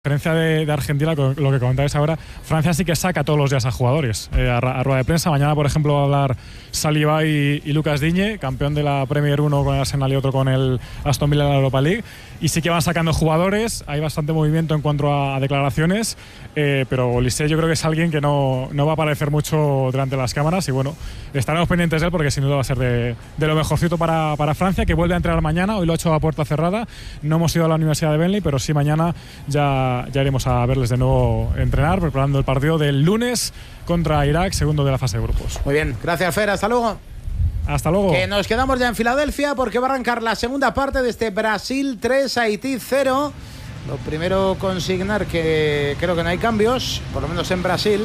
diferencia de Argentina, con lo que comentáis ahora, Francia sí que saca todos los días a jugadores a rueda de prensa. Mañana, por ejemplo, va a hablar Saliba y Lucas Digne, campeón de la Premier, uno con el Arsenal y otro con el Aston Villa en la Europa League. Y sí que van sacando jugadores, hay bastante movimiento en cuanto a declaraciones, pero Olise yo creo que es alguien que no va a aparecer mucho delante de las cámaras y bueno, estaremos pendientes de él porque sin duda va a ser de lo mejorcito para Francia, que vuelve a entrenar mañana. Hoy lo ha hecho a puerta cerrada, no hemos ido a la Universidad de Burnley, pero sí mañana ya iremos a verles de nuevo entrenar, preparando el partido del lunes contra Irak, segundo de la fase de grupos. Muy bien, gracias Fer, hasta luego. Hasta luego. Que nos quedamos ya en Filadelfia porque va a arrancar la segunda parte de este Brasil 3, Haití 0. Lo primero consignar que creo que no hay cambios, por lo menos en Brasil.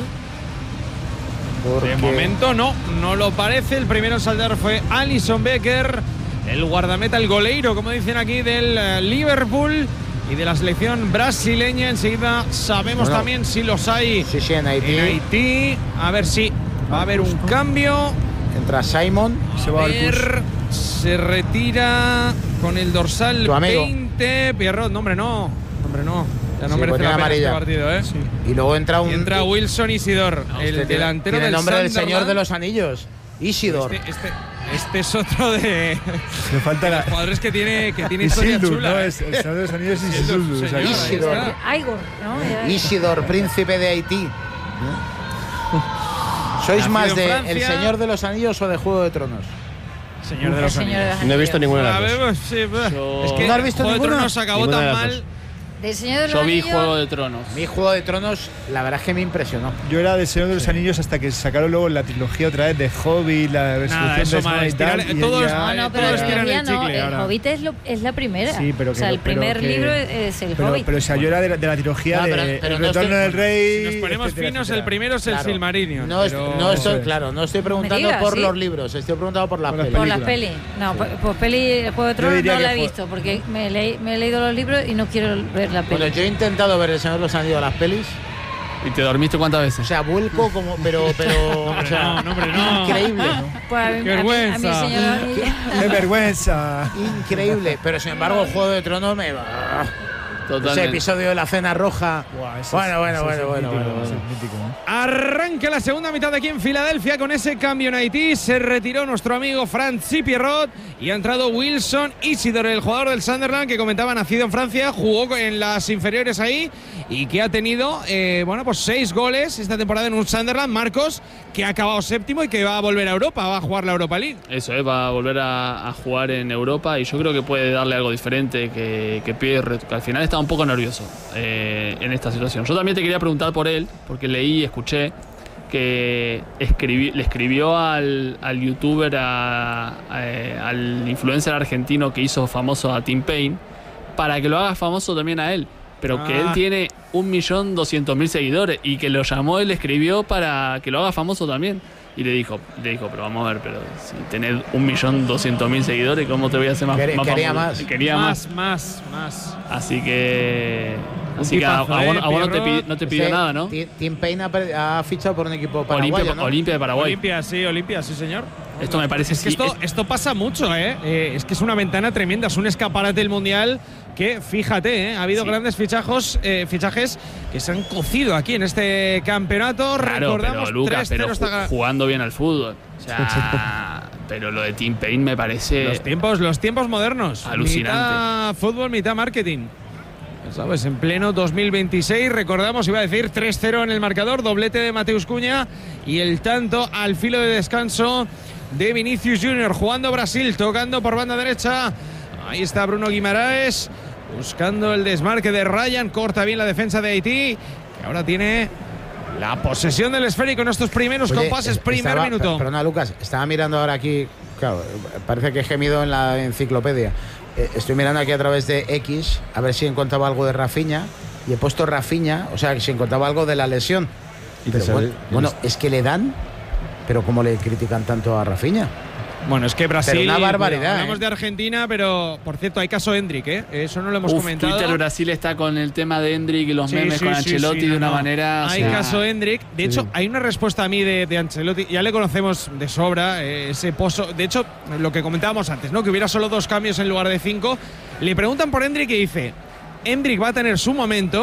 De momento no lo parece. El primero en saltar fue Alisson Becker, el guardameta, el goleiro, como dicen aquí, del Liverpool y de la selección brasileña. Enseguida sabemos también si los hay en Haití. A ver si va a haber un cambio. Entra Simon. Se retira con el dorsal 20. Pierrot, no. Ya no merece la pena este partido, ¿eh? Sí. Y luego entra Wilson Isidor, el delantero del nombre del Sunderland. Señor de los Anillos. Isidor. Este es otro de me falta los jugadores que tiene historia chula. ¿no? El Señor de los Anillos y Isidor. Isidor, príncipe de Haití. ¿Sois más de El Señor de los Anillos o de Juego de Tronos? Señor de los Anillos. No he visto ninguna de las dos. Es que ¿No has visto Juego de ninguna? Tronos acabó tan mal. Del Señor de los Yo vi Anillos. Juego de Tronos. Mi Juego de Tronos, la verdad es que me impresionó. Yo era del Señor de los Anillos hasta que sacaron luego la trilogía otra vez de Hobbit, la resolución de Smaug y tal. Pero el Hobbit es la primera. Sí, pero o sea, el primer libro es el Hobbit. Pero o sea, yo era de la trilogía de El Retorno del Rey. Si nos ponemos finos, el primero es el Silmarillion. No estoy preguntando por los libros, estoy preguntando por las pelis. Por las pelis. No, pues el Juego de Tronos no la he visto porque me he leído los libros y no quiero ver la peli. Bueno, yo he intentado ver El Señor de los Anillos, las pelis. ¿Y te dormiste cuántas veces? O sea, vuelco como, pero o sea, increíble, ¿no? Pues ¡Qué vergüenza! ¡Qué vergüenza! Increíble, pero sin embargo el Juego de Tronos me va. Ese episodio de la Cena Roja. Bueno. Arranca la segunda mitad de aquí en Filadelfia con ese cambio en Haití. Se retiró nuestro amigo Francis Pierrot y ha entrado Wilson Isidor, el jugador del Sunderland que comentaba, nacido en Francia, jugó en las inferiores ahí y que ha tenido 6 goles esta temporada en un Sunderland, Marcos, que ha acabado séptimo y que va a volver a Europa, va a jugar la Europa League. Eso va a volver a jugar en Europa y yo creo que puede darle algo diferente que Pierrot, que al final está un poco nervioso en esta situación. Yo también te quería preguntar por él, porque leí y escuché que le escribió al youtuber, al influencer argentino que hizo famoso a Tim Payne, para que lo haga famoso también a él, pero que él tiene 1.200.000 seguidores y que lo llamó y le escribió para que lo haga famoso también. Y le dijo, pero vamos a ver, pero si tenés 1.200.000 seguidores, ¿cómo te voy a hacer más famoso? Quería más. Así que a vos no te pidió nada, ¿no? Tim Payne ha fichado por un equipo paraguayo, ¿no? Olimpia de Paraguay. Olimpia, sí, señor. Esto me parece... Esto pasa mucho, ¿eh? Es que es una ventana tremenda, es un escaparate del Mundial que, fíjate, ha habido grandes fichajes que se han cocido aquí en este campeonato. Claro, recordamos, pero Lucas, jugando bien al fútbol. O sea, pero lo de Tim Payne me parece... Los tiempos modernos. Alucinante. Mitad fútbol, mitad marketing. ¿Sabes? En pleno 2026, recordamos, iba a decir 3-0 en el marcador, doblete de Mateus Cunha y el tanto al filo de descanso de Vinicius Junior, jugando Brasil, tocando por banda derecha. Ahí está Bruno Guimaraes, buscando el desmarque de Ryan, corta bien la defensa de Haití, que ahora tiene la posesión del esférico en estos primeros compases, primer minuto. Perdona, Lucas, estaba mirando ahora aquí, claro, parece que he gemido en la enciclopedia. Estoy mirando aquí a través de X a ver si encontraba algo de Rafinha y he puesto Rafinha, o sea, que si encontraba algo de la lesión. Bueno, es que le dan, pero ¿cómo le critican tanto a Rafinha? Bueno, es que Brasil... Pero una barbaridad. Hablamos de Argentina, pero por cierto, hay caso Endrick, ¿eh? Eso no lo hemos comentado. Twitter Brasil está con el tema de Endrick y los memes con Ancelotti de una manera... Hay caso Endrick. De hecho, hay una respuesta a mí de Ancelotti. Ya le conocemos de sobra, ese pozo. De hecho, lo que comentábamos antes, ¿no? Que hubiera solo 2 cambios en lugar de 5. Le preguntan por Endrick y dice: Endrick va a tener su momento,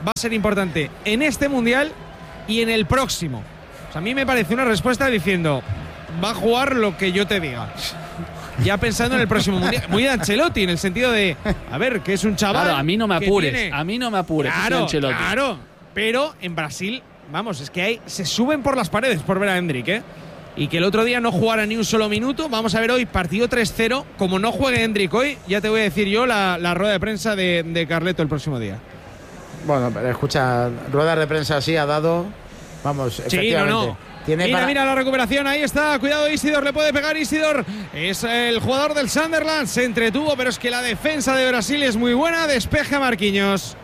va a ser importante en este Mundial y en el próximo. O sea, a mí me parece una respuesta diciendo, va a jugar lo que yo te diga. Ya pensando en el próximo Mundial. Muy de Ancelotti, en el sentido de, a ver, que es un chaval. Claro, a mí no me apures. Tiene... A mí no me apures. Claro. Pero en Brasil, vamos, es que se suben por las paredes por ver a Endrick, ¿eh? Y que el otro día no jugara ni un solo minuto. Vamos a ver hoy, partido 3-0. Como no juegue Endrick hoy, ya te voy a decir yo la rueda de prensa de Carleto el próximo día. Bueno, pero escucha, ruedas de prensa así ha dado. Vamos, efectivamente. No. Mira la recuperación, ahí está. Cuidado, Isidor, le puede pegar Isidor. Es el jugador del Sunderland. Se entretuvo, pero es que la defensa de Brasil es muy buena. Despeja Marquinhos.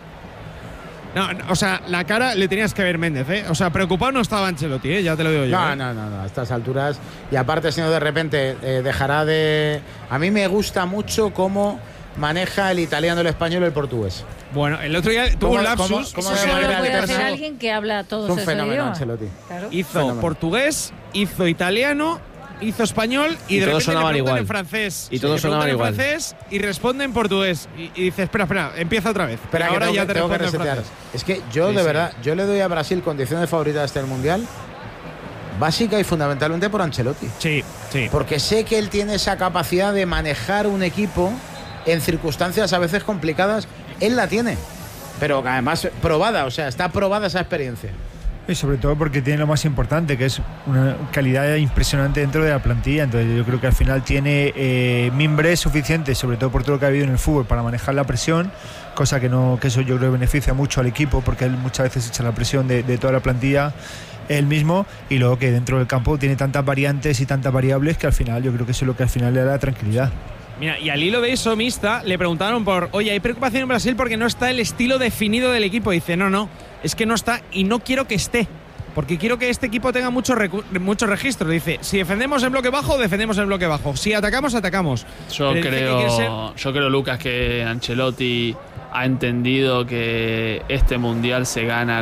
No, o sea, la cara le tenías que ver Méndez, ¿eh? O sea, preocupado no estaba Ancelotti, ¿eh? Ya te lo digo yo. No, a estas alturas. Y aparte, si no, de repente dejará de... A mí me gusta mucho cómo maneja el italiano, el español y el portugués. Bueno, el otro día tuvo un lapsus. ¿Cómo eso solo puede hacer alguien que habla todos esos idiomas. Claro. Hizo portugués, hizo italiano, hizo español y de repente le preguntan en francés. Y todos sonaban igual. Francés y responde en portugués. Y dice, espera, empieza otra vez. Espera, ahora ya te tengo que resetear. Es que yo, de verdad, yo le doy a Brasil condiciones favoritas hasta el Mundial, básica y fundamentalmente por Ancelotti. Sí. Porque sé que él tiene esa capacidad de manejar un equipo en circunstancias a veces complicadas. Él la tiene, pero además probada, o sea, está probada esa experiencia. Y sobre todo porque tiene lo más importante, que es una calidad impresionante dentro de la plantilla. Entonces yo creo que al final tiene mimbres suficientes, sobre todo por todo lo que ha habido en el fútbol, para manejar la presión, cosa que eso yo creo que beneficia mucho al equipo, porque él muchas veces echa la presión de toda la plantilla él mismo, y luego que dentro del campo tiene tantas variantes y tantas variables que al final yo creo que eso es lo que al final le da la tranquilidad. Mira, y al hilo de eso, Mista, le preguntaron oye, hay preocupación en Brasil porque no está el estilo definido del equipo. Dice, no, es que no está y no quiero que esté, porque quiero que este equipo tenga mucho registro. Dice, si defendemos en bloque bajo, defendemos en bloque bajo. Si atacamos, atacamos. Yo creo, Lucas, que Ancelotti ha entendido que este Mundial se gana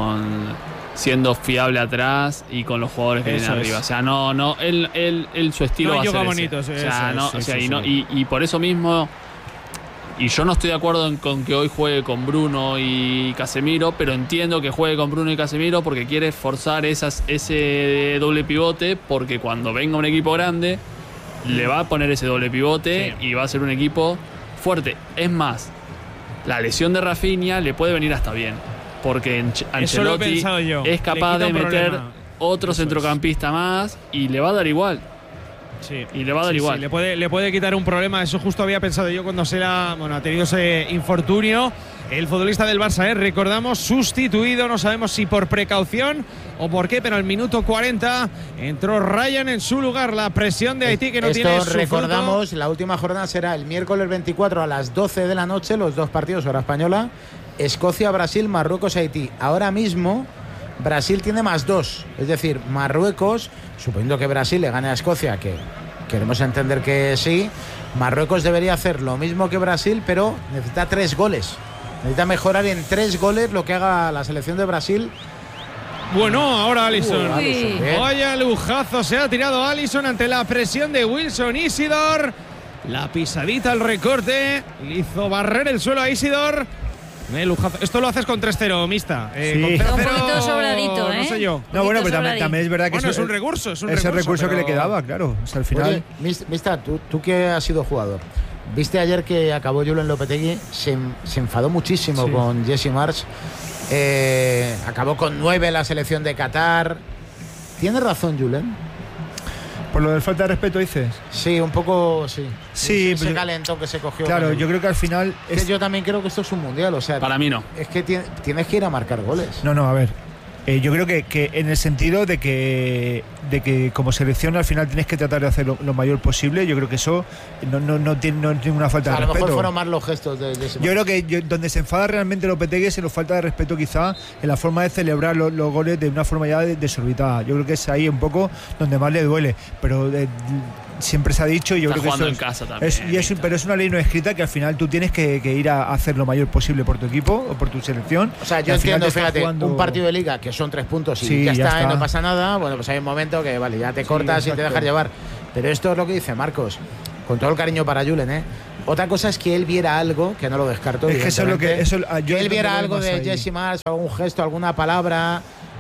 siendo fiable atrás y con los jugadores que vienen arriba. O sea, él su estilo va a ser bonito, ese. Y por eso mismo, y yo no estoy de acuerdo con que hoy juegue con Bruno y Casemiro, pero entiendo que juegue con Bruno y Casemiro porque quiere forzar ese doble pivote, porque cuando venga un equipo grande le va a poner ese doble pivote y va a ser un equipo fuerte. Es más, la lesión de Rafinha le puede venir hasta bien, porque Ancelotti es capaz de meter otro centrocampista más y le va a dar igual. Y le va a dar igual. Le puede quitar un problema. Eso justo había pensado yo cuando ha tenido ese infortunio. El futbolista del Barça, recordamos, sustituido, no sabemos si por precaución o por qué, pero al minuto 40 entró Ryan en su lugar. La presión de Haití que no tiene su recordamos, fruto. La última jornada será el miércoles 24 a las 12 de la noche, los dos partidos, hora española. Escocia, Brasil, Marruecos, Haití. Ahora mismo Brasil tiene +2, es decir, Marruecos, suponiendo que Brasil le gane a Escocia, que queremos entender que sí, Marruecos debería hacer lo mismo que Brasil, pero necesita 3 goles. Necesita mejorar en 3 goles lo que haga la selección de Brasil. Bueno, ahora Alisson. Vaya lujazo, se ha tirado Alisson ante la presión de Wilson. Isidor, la pisadita al recorte, le hizo barrer el suelo a Isidor. Esto lo haces con 3-0, Mista. Sí. Con 3-0, un poquito sobradito, no sé yo. No, bueno, pero también es verdad que es un recurso. Es el recurso que le quedaba, claro. O sea, al final. Oye, Mista, tú que has sido jugador, viste ayer que acabó Julen Lopetegui, se enfadó muchísimo con Jesse Marsch. Acabó con 9 en la selección de Qatar. ¿Tiene razón Julen? ¿Por lo del falta de respeto dices? Sí, un poco, sí. Sí, ese calentón que se cogió. Claro, yo creo que al final... Yo también creo que esto es un mundial, o sea... Para mí no. Es que tienes que ir a marcar goles. No, a ver. Yo creo que en el sentido de que como selección al final tienes que tratar de hacer lo mayor posible. Yo creo que eso no tiene una falta de respeto. A lo mejor fueron más los gestos de ese yo creo que donde se enfada realmente Lopetegui es en la falta de respeto, quizá en la forma de celebrar los goles de una forma ya desorbitada. Yo creo que es ahí un poco donde más le duele, pero siempre se ha dicho, yo está creo que jugando en casa también. Pero es una ley no escrita que al final tú tienes que ir a hacer lo mayor posible por tu equipo o por tu selección. O sea, yo entiendo, fíjate, un partido de liga que son 3 puntos y ya está, no pasa nada. Bueno, pues hay un momento que vale, ya te cortas y te dejas llevar. Pero esto es lo que dice Marcos. con todo el cariño para Julen, otra cosa es que él viera algo, que no lo descarto. Es que eso es lo que. Que él viera algo de Jesse Marsch, algún gesto, alguna palabra.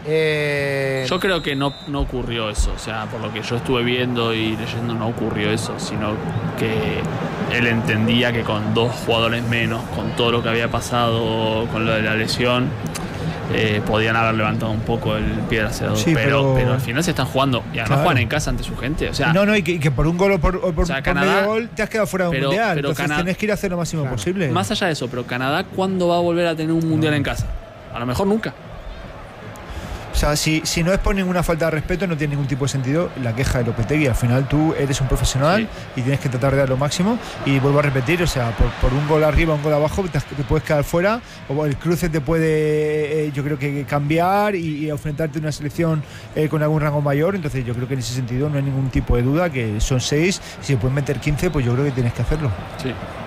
Yo creo que no ocurrió eso. O sea, por lo que yo estuve viendo y leyendo, no ocurrió eso, sino que él entendía que con 2 jugadores menos, con todo lo que había pasado con lo de la lesión, podían haber levantado un poco el pie del acelerador. Sí, pero al final se están jugando y además juegan en casa ante su gente. O sea, no, y que por un gol o por Canadá, medio gol te has quedado fuera de un mundial. Pero entonces tienes que ir a hacer lo máximo posible. Más allá de eso, pero Canadá, ¿cuándo va a volver a tener un mundial en casa? A lo mejor nunca. O sea, si no es por ninguna falta de respeto, no tiene ningún tipo de sentido la queja de Lopetegui. Al final tú eres un profesional y tienes que tratar de dar lo máximo. Y vuelvo a repetir, o sea, por un gol arriba, un gol abajo, te puedes quedar fuera. O el cruce te puede, yo creo que cambiar y enfrentarte a una selección con algún rango mayor. Entonces yo creo que en ese sentido no hay ningún tipo de duda, que son 6. Si se pueden meter 15, pues yo creo que tienes que hacerlo. Sí.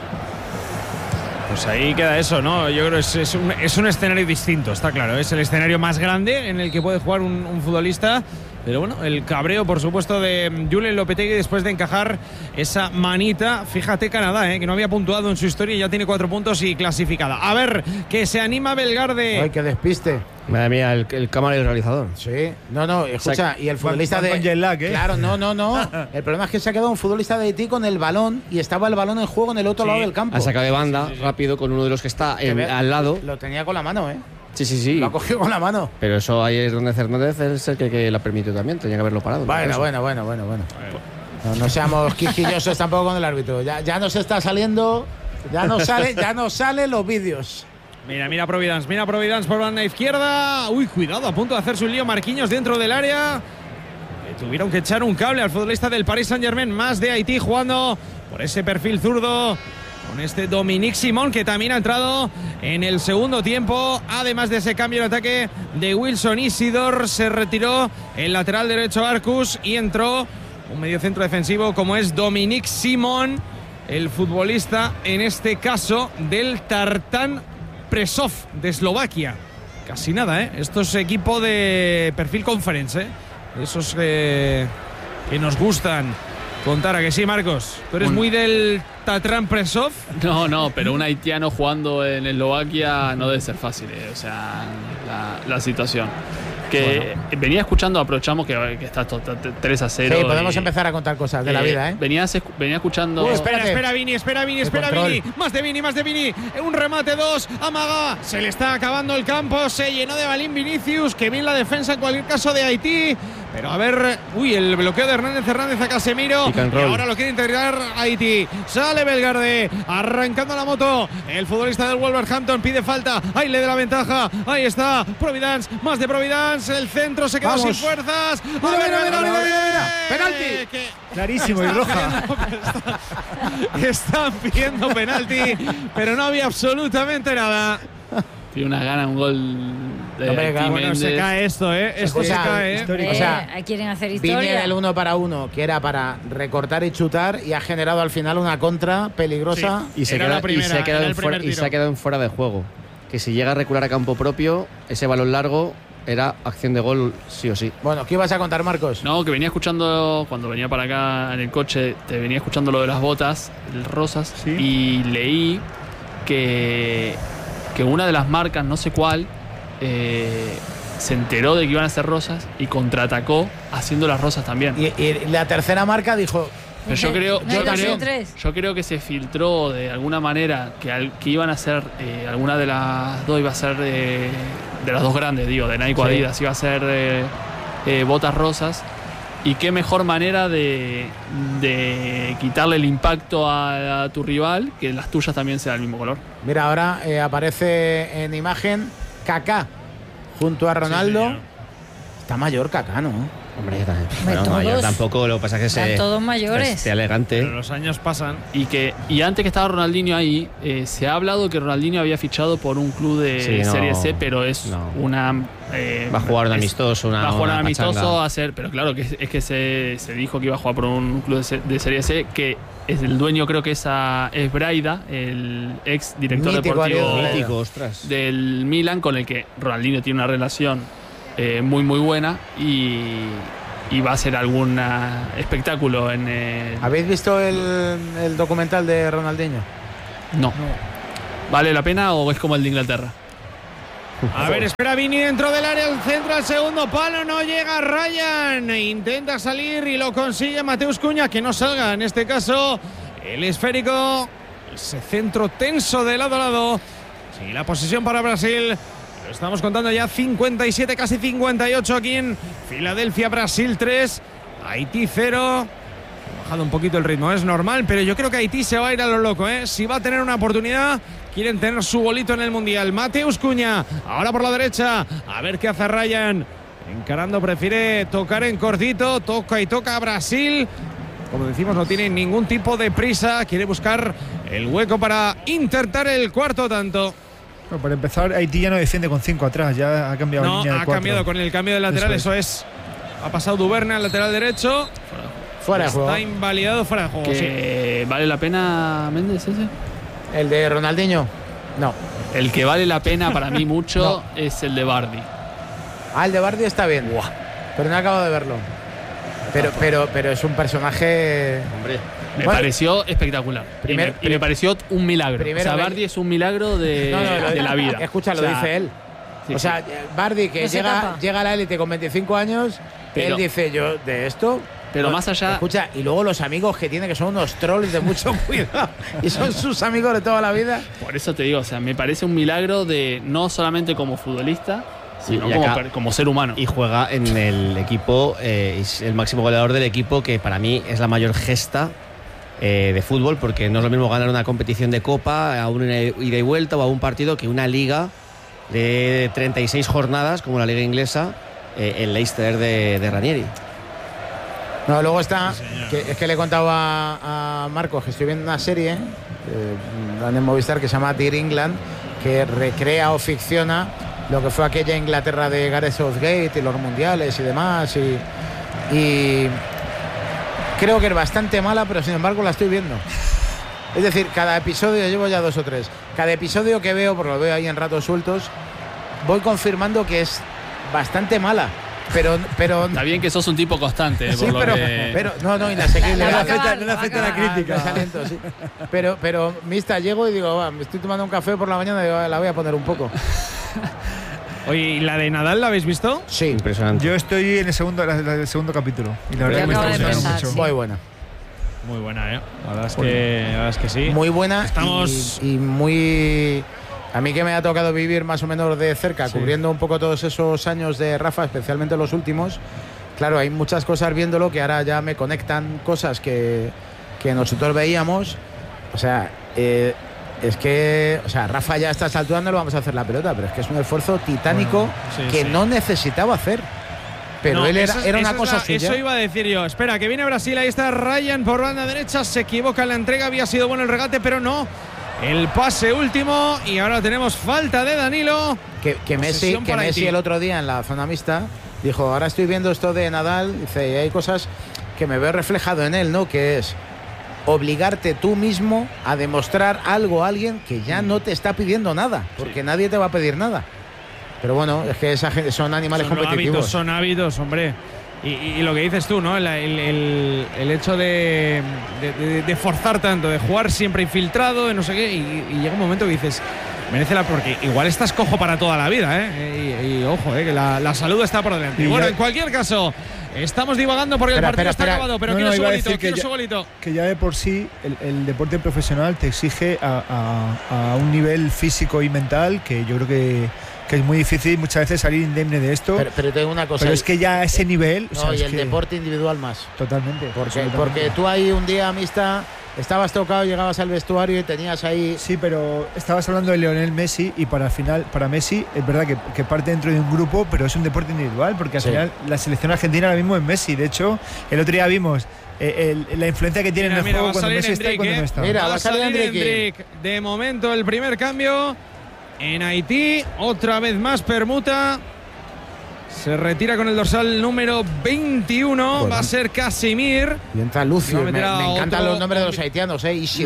Pues ahí queda eso, ¿no? Yo creo que es un escenario distinto, está claro. Es el escenario más grande en el que puede jugar un futbolista. Pero bueno, el cabreo, por supuesto, de Julen Lopetegui después de encajar esa manita. Fíjate Canadá, que no había puntuado en su historia y ya tiene 4 puntos y clasificada. A ver, que se anima Belgarde. Ay, que despiste. Madre mía, el cámara y el realizador. Sí, no, escucha, y el futbolista de... Claro, no. El problema es que se ha quedado un futbolista de Haití con el balón y estaba el balón en juego en el otro lado del campo. Ha sacado de banda rápido con uno de los que está al lado. Lo tenía con la mano, Sí. Lo ha cogido con la mano. Pero eso ahí es donde Fernández es el que la permitió también. Tenía que haberlo parado. Bueno. No seamos quisquillosos tampoco con el árbitro. Ya nos está saliendo. Ya no salen los vídeos. Mira Providence por banda izquierda. Uy, cuidado, a punto de hacerse un lío Marquinhos dentro del área. Tuvieron que echar un cable al futbolista del Paris Saint-Germain, más de Haití, jugando por ese perfil zurdo con este Dominique Simon, que también ha entrado en el segundo tiempo. Además de ese cambio en ataque de Wilson Isidor, se retiró el lateral derecho Arcus y entró un mediocentro defensivo como es Dominique Simon, el futbolista en este caso del Tartan Presov de Eslovaquia. Casi nada, Esto es equipo de perfil conference, Esos que nos gustan contar, ¿a que sí, Marcos? ¿Tú eres muy del Tatran Presov? No, pero un haitiano jugando en Eslovaquia no debe ser fácil, o sea, la situación. Que venía escuchando, aprovechamos que está 3-0. Sí, podemos empezar a contar cosas de la vida, Venía escuchando. Espera, Vini. Más de Vini. Un remate, 2. Amaga. Se le está acabando el campo. Se llenó de balín Vinicius. Que bien la defensa en cualquier caso de Haití. Pero a ver. El bloqueo de Hernández a Casemiro. Y ahora lo quiere integrar Haití. Sale Belgarde. Arrancando la moto. El futbolista del Wolverhampton pide falta. Ahí le da la ventaja. Ahí está. Providence. Más de Providence. El centro se quedó sin fuerzas. Mira. Penalti. Clarísimo y roja. Están pidiendo penalti, pero no había absolutamente nada. Tiene una gana, un gol de Haití. Bueno, se cae esto, Esto se cae, O sea, quieren hacer historia. Vine del 1 para 1, que era para recortar y chutar, y ha generado al final una contra peligrosa. Sí. Y se ha quedado en fuera de juego. Que si llega a recular a campo propio, ese balón largo era acción de gol sí o sí. Bueno, ¿qué ibas a contar, Marcos? No, que venía escuchando, cuando venía para acá en el coche, te venía escuchando lo de las botas rosas, y leí que una de las marcas, no sé cuál, se enteró de que iban a ser rosas y contraatacó haciendo las rosas también. Y la tercera marca dijo... Pero yo creo que se filtró de alguna manera que iban a ser, alguna de las dos iba a ser de las dos grandes, digo, de Nike o Adidas, iba a ser botas rosas. Y qué mejor manera de quitarle el impacto a tu rival, que las tuyas también sean del mismo color. Mira, ahora aparece en imagen Kaká junto a Ronaldo. Sí, está mayor Kaká, ¿no? Hombre, mayor tampoco, lo que pasa es que todos mayores. Esté elegante. Pero los años pasan. Y antes que estaba Ronaldinho ahí, se ha hablado que Ronaldinho había fichado por un club de Serie C, pero es una... va a jugar un amistoso, va a jugar un amistoso a hacer, pero claro, que es que se dijo que iba a jugar por un club de Serie C, que es el dueño, creo que es Braida, el ex director deportivo del Milan, con el que Ronaldinho tiene una relación muy muy buena, y y va a ser algún espectáculo en ¿Habéis visto el documental de Ronaldinho? No. ¿Vale la pena o es como el de Inglaterra? A ver, espera Vini dentro del área, el centro al segundo palo, no llega Ryan, intenta salir y lo consigue Mateus Cunha, que no salga, en este caso el esférico, ese centro tenso de lado a lado. Sí, la posesión para Brasil, lo estamos contando ya 57, casi 58 aquí en Filadelfia, Brasil 3, Haití 0. Ha bajado un poquito el ritmo, es normal, pero yo creo que Haití se va a ir a lo loco, ¿eh? Si va a tener una oportunidad, quieren tener su bolito en el Mundial. Mateus Cunha, ahora por la derecha, a ver qué hace Ryan. Encarando, prefiere tocar en cortito, toca y toca a Brasil. Como decimos, no tiene ningún tipo de prisa, quiere buscar el hueco para intentar el cuarto tanto. Bueno, para empezar, Haití ya no defiende con 5 atrás, ya ha cambiado no, línea de 4. Ha cambiado con el cambio de lateral, eso es. Ha pasado Duverne al lateral derecho. Fuera de juego. Está invalidado, fuera de juego. Sí. ¿Vale la pena, Méndez, ese? ¿El de Ronaldinho? No. El que vale la pena para mí mucho es el de Vardy. El de Vardy está bien. Buah. Pero no acabo de verlo. Pero es un personaje. Hombre, me pareció espectacular. Y me pareció un milagro. O sea, Vardy es un milagro de la vida. Escucha, lo dice él. Sí, o sea, Vardy, que llega a la élite con 25 años, él dice, yo de esto. Pero más allá. Escucha, y luego los amigos que tiene, que son unos trolls de mucho cuidado. Y son sus amigos de toda la vida. Por eso te digo, o sea, me parece un milagro de no solamente como futbolista, sino como ser humano. Y juega en el equipo, es el máximo goleador del equipo, que para mí es la mayor gesta de fútbol, porque no es lo mismo ganar una competición de Copa a una ida y vuelta o a un partido que una liga de 36 jornadas, como la liga inglesa, el Leicester de Ranieri. No, luego está, es que le he contado a Marcos que estoy viendo una serie en Movistar que se llama Dear England, que recrea o ficciona lo que fue aquella Inglaterra de Gareth Southgate y los mundiales y demás, y creo que es bastante mala, pero sin embargo la estoy viendo. Es decir, cada episodio, llevo ya 2 o 3, cada episodio que veo, porque lo veo ahí en ratos sueltos, voy confirmando que es bastante mala. Pero está bien que sos un tipo constante, sí, pero no, inasequible. No le afecta la crítica. Sí. Pero mista, llego y digo, me estoy tomando un café por la mañana y digo, la voy a poner un poco. Oye, ¿y la de Nadal la habéis visto? Sí. Impresionante. Yo estoy en el segundo capítulo y la verdad que me está gustando mucho. Muy buena. Muy buena, ¿eh? La verdad es que sí. Muy buena. Estamos y muy. A mí que me ha tocado vivir más o menos de cerca, cubriendo un poco todos esos años de Rafa, especialmente los últimos. Claro, hay muchas cosas viéndolo que ahora ya me conectan cosas que nosotros veíamos. O sea, es que, o sea, Rafa ya a estas alturas no lo vamos a hacer la pelota, pero es que es un esfuerzo titánico no necesitaba hacer. Pero él era una cosa suya. Eso iba a decir yo. Espera, que viene Brasil, ahí está Ryan por banda derecha, se equivoca en la entrega, había sido bueno el regate, pero no. El pase último y ahora tenemos falta de Danilo. Que Messi el otro día en la zona mixta dijo, ahora estoy viendo esto de Nadal, dice, y hay cosas que me veo reflejado en él, ¿no? Que es obligarte tú mismo a demostrar algo a alguien que ya no te está pidiendo nada, porque nadie te va a pedir nada. Pero bueno, es que esa gente son animales competitivos. Son hábitos, hombre. Y lo que dices tú, ¿no? El hecho de forzar tanto, de jugar siempre infiltrado, de no sé qué, y llega un momento que dices, merece la... Porque igual estás cojo para toda la vida, ¿eh? Y ojo, que la salud está por delante. Y bueno, en cualquier caso, estamos divagando porque el partido está acabado, pero quiero su golito. Que ya de por sí el deporte profesional te exige a un nivel físico y mental que yo creo que es muy difícil muchas veces salir indemne de esto. Pero tengo una cosa. Pero es que ya a ese nivel. No, y el deporte individual más. Totalmente. Porque tú ahí un día, amistad, estabas tocado, llegabas al vestuario y tenías ahí. Sí, pero estabas hablando de Lionel Messi y para Messi es verdad que parte dentro de un grupo, pero es un deporte individual, porque al final la selección argentina ahora mismo es Messi. De hecho, el otro día vimos la influencia que tiene en el juego cuando Messi está y cuando no está. Mira, va a salir Hendrik. De momento el primer cambio. En Haití, otra vez más permuta. Se retira con el dorsal número 21. Bueno. Va a ser Casimir. Y entra Lucius. Me encantan los nombres de los haitianos,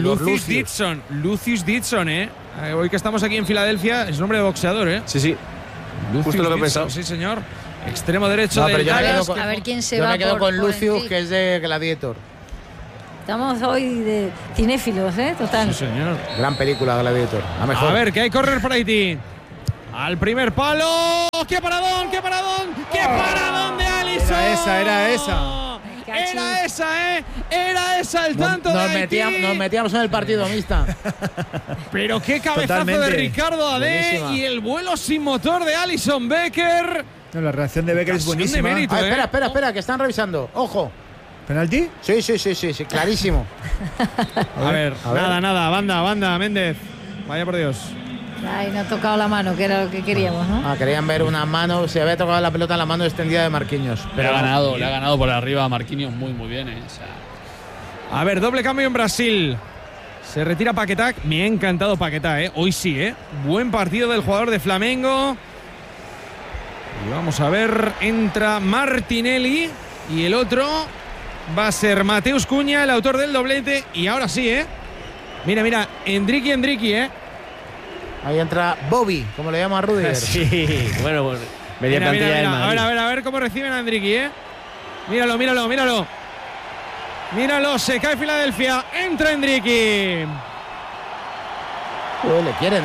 Lucius Dixon, Hoy que estamos aquí en Filadelfia, es nombre de boxeador, Sí. Lucius justo lo que he Dixon, pensado. sí, señor. Extremo derecho del Dallas. A ver quién se yo va. Me quedo con Lucius, Enrique. que es de Gladiator. Estamos hoy de cinéfilos, total. Sí, señor. Gran película, Gladiator. La mejor. A ver, que hay correr para Haití. Al primer palo. ¡Qué paradón! ¡Qué paradón! ¡Qué paradón de Alisson! Era esa. Era esa, Era esa el tanto de Haití. Nos metíamos en el partido, mixta. Pero qué cabezazo Totalmente. de Ricardo Adé Buenísima. y el vuelo sin motor de Alisson Becker. No, la reacción de Becker es Ocasión de buenísima. mérito. Espera, que están revisando. Ojo. ¿Penalti? Sí, clarísimo. A ver, nada, banda, Méndez. Vaya por Dios. Ay, no ha tocado la mano, que era lo que queríamos, ¿no? Querían ver una mano. Se había tocado la pelota en la mano extendida de Marquinhos. Le ha ganado por arriba a Marquinhos muy bien. O sea, A ver, doble cambio en Brasil. Se retira Paquetá. Me ha encantado Paquetá, Hoy sí, Buen partido del jugador de Flamengo. Y vamos a ver, entra Martinelli y el otro va a ser Mateus Cunha, el autor del doblete. Y ahora sí, Mira, Endricky, Ahí entra Bobby, como le llama a Rudiger. Sí, bueno, media plantilla del Madrid. A ver cómo reciben a Endricky, Míralo. Míralo, se cae Filadelfia. Entra Endricky. Le quieren,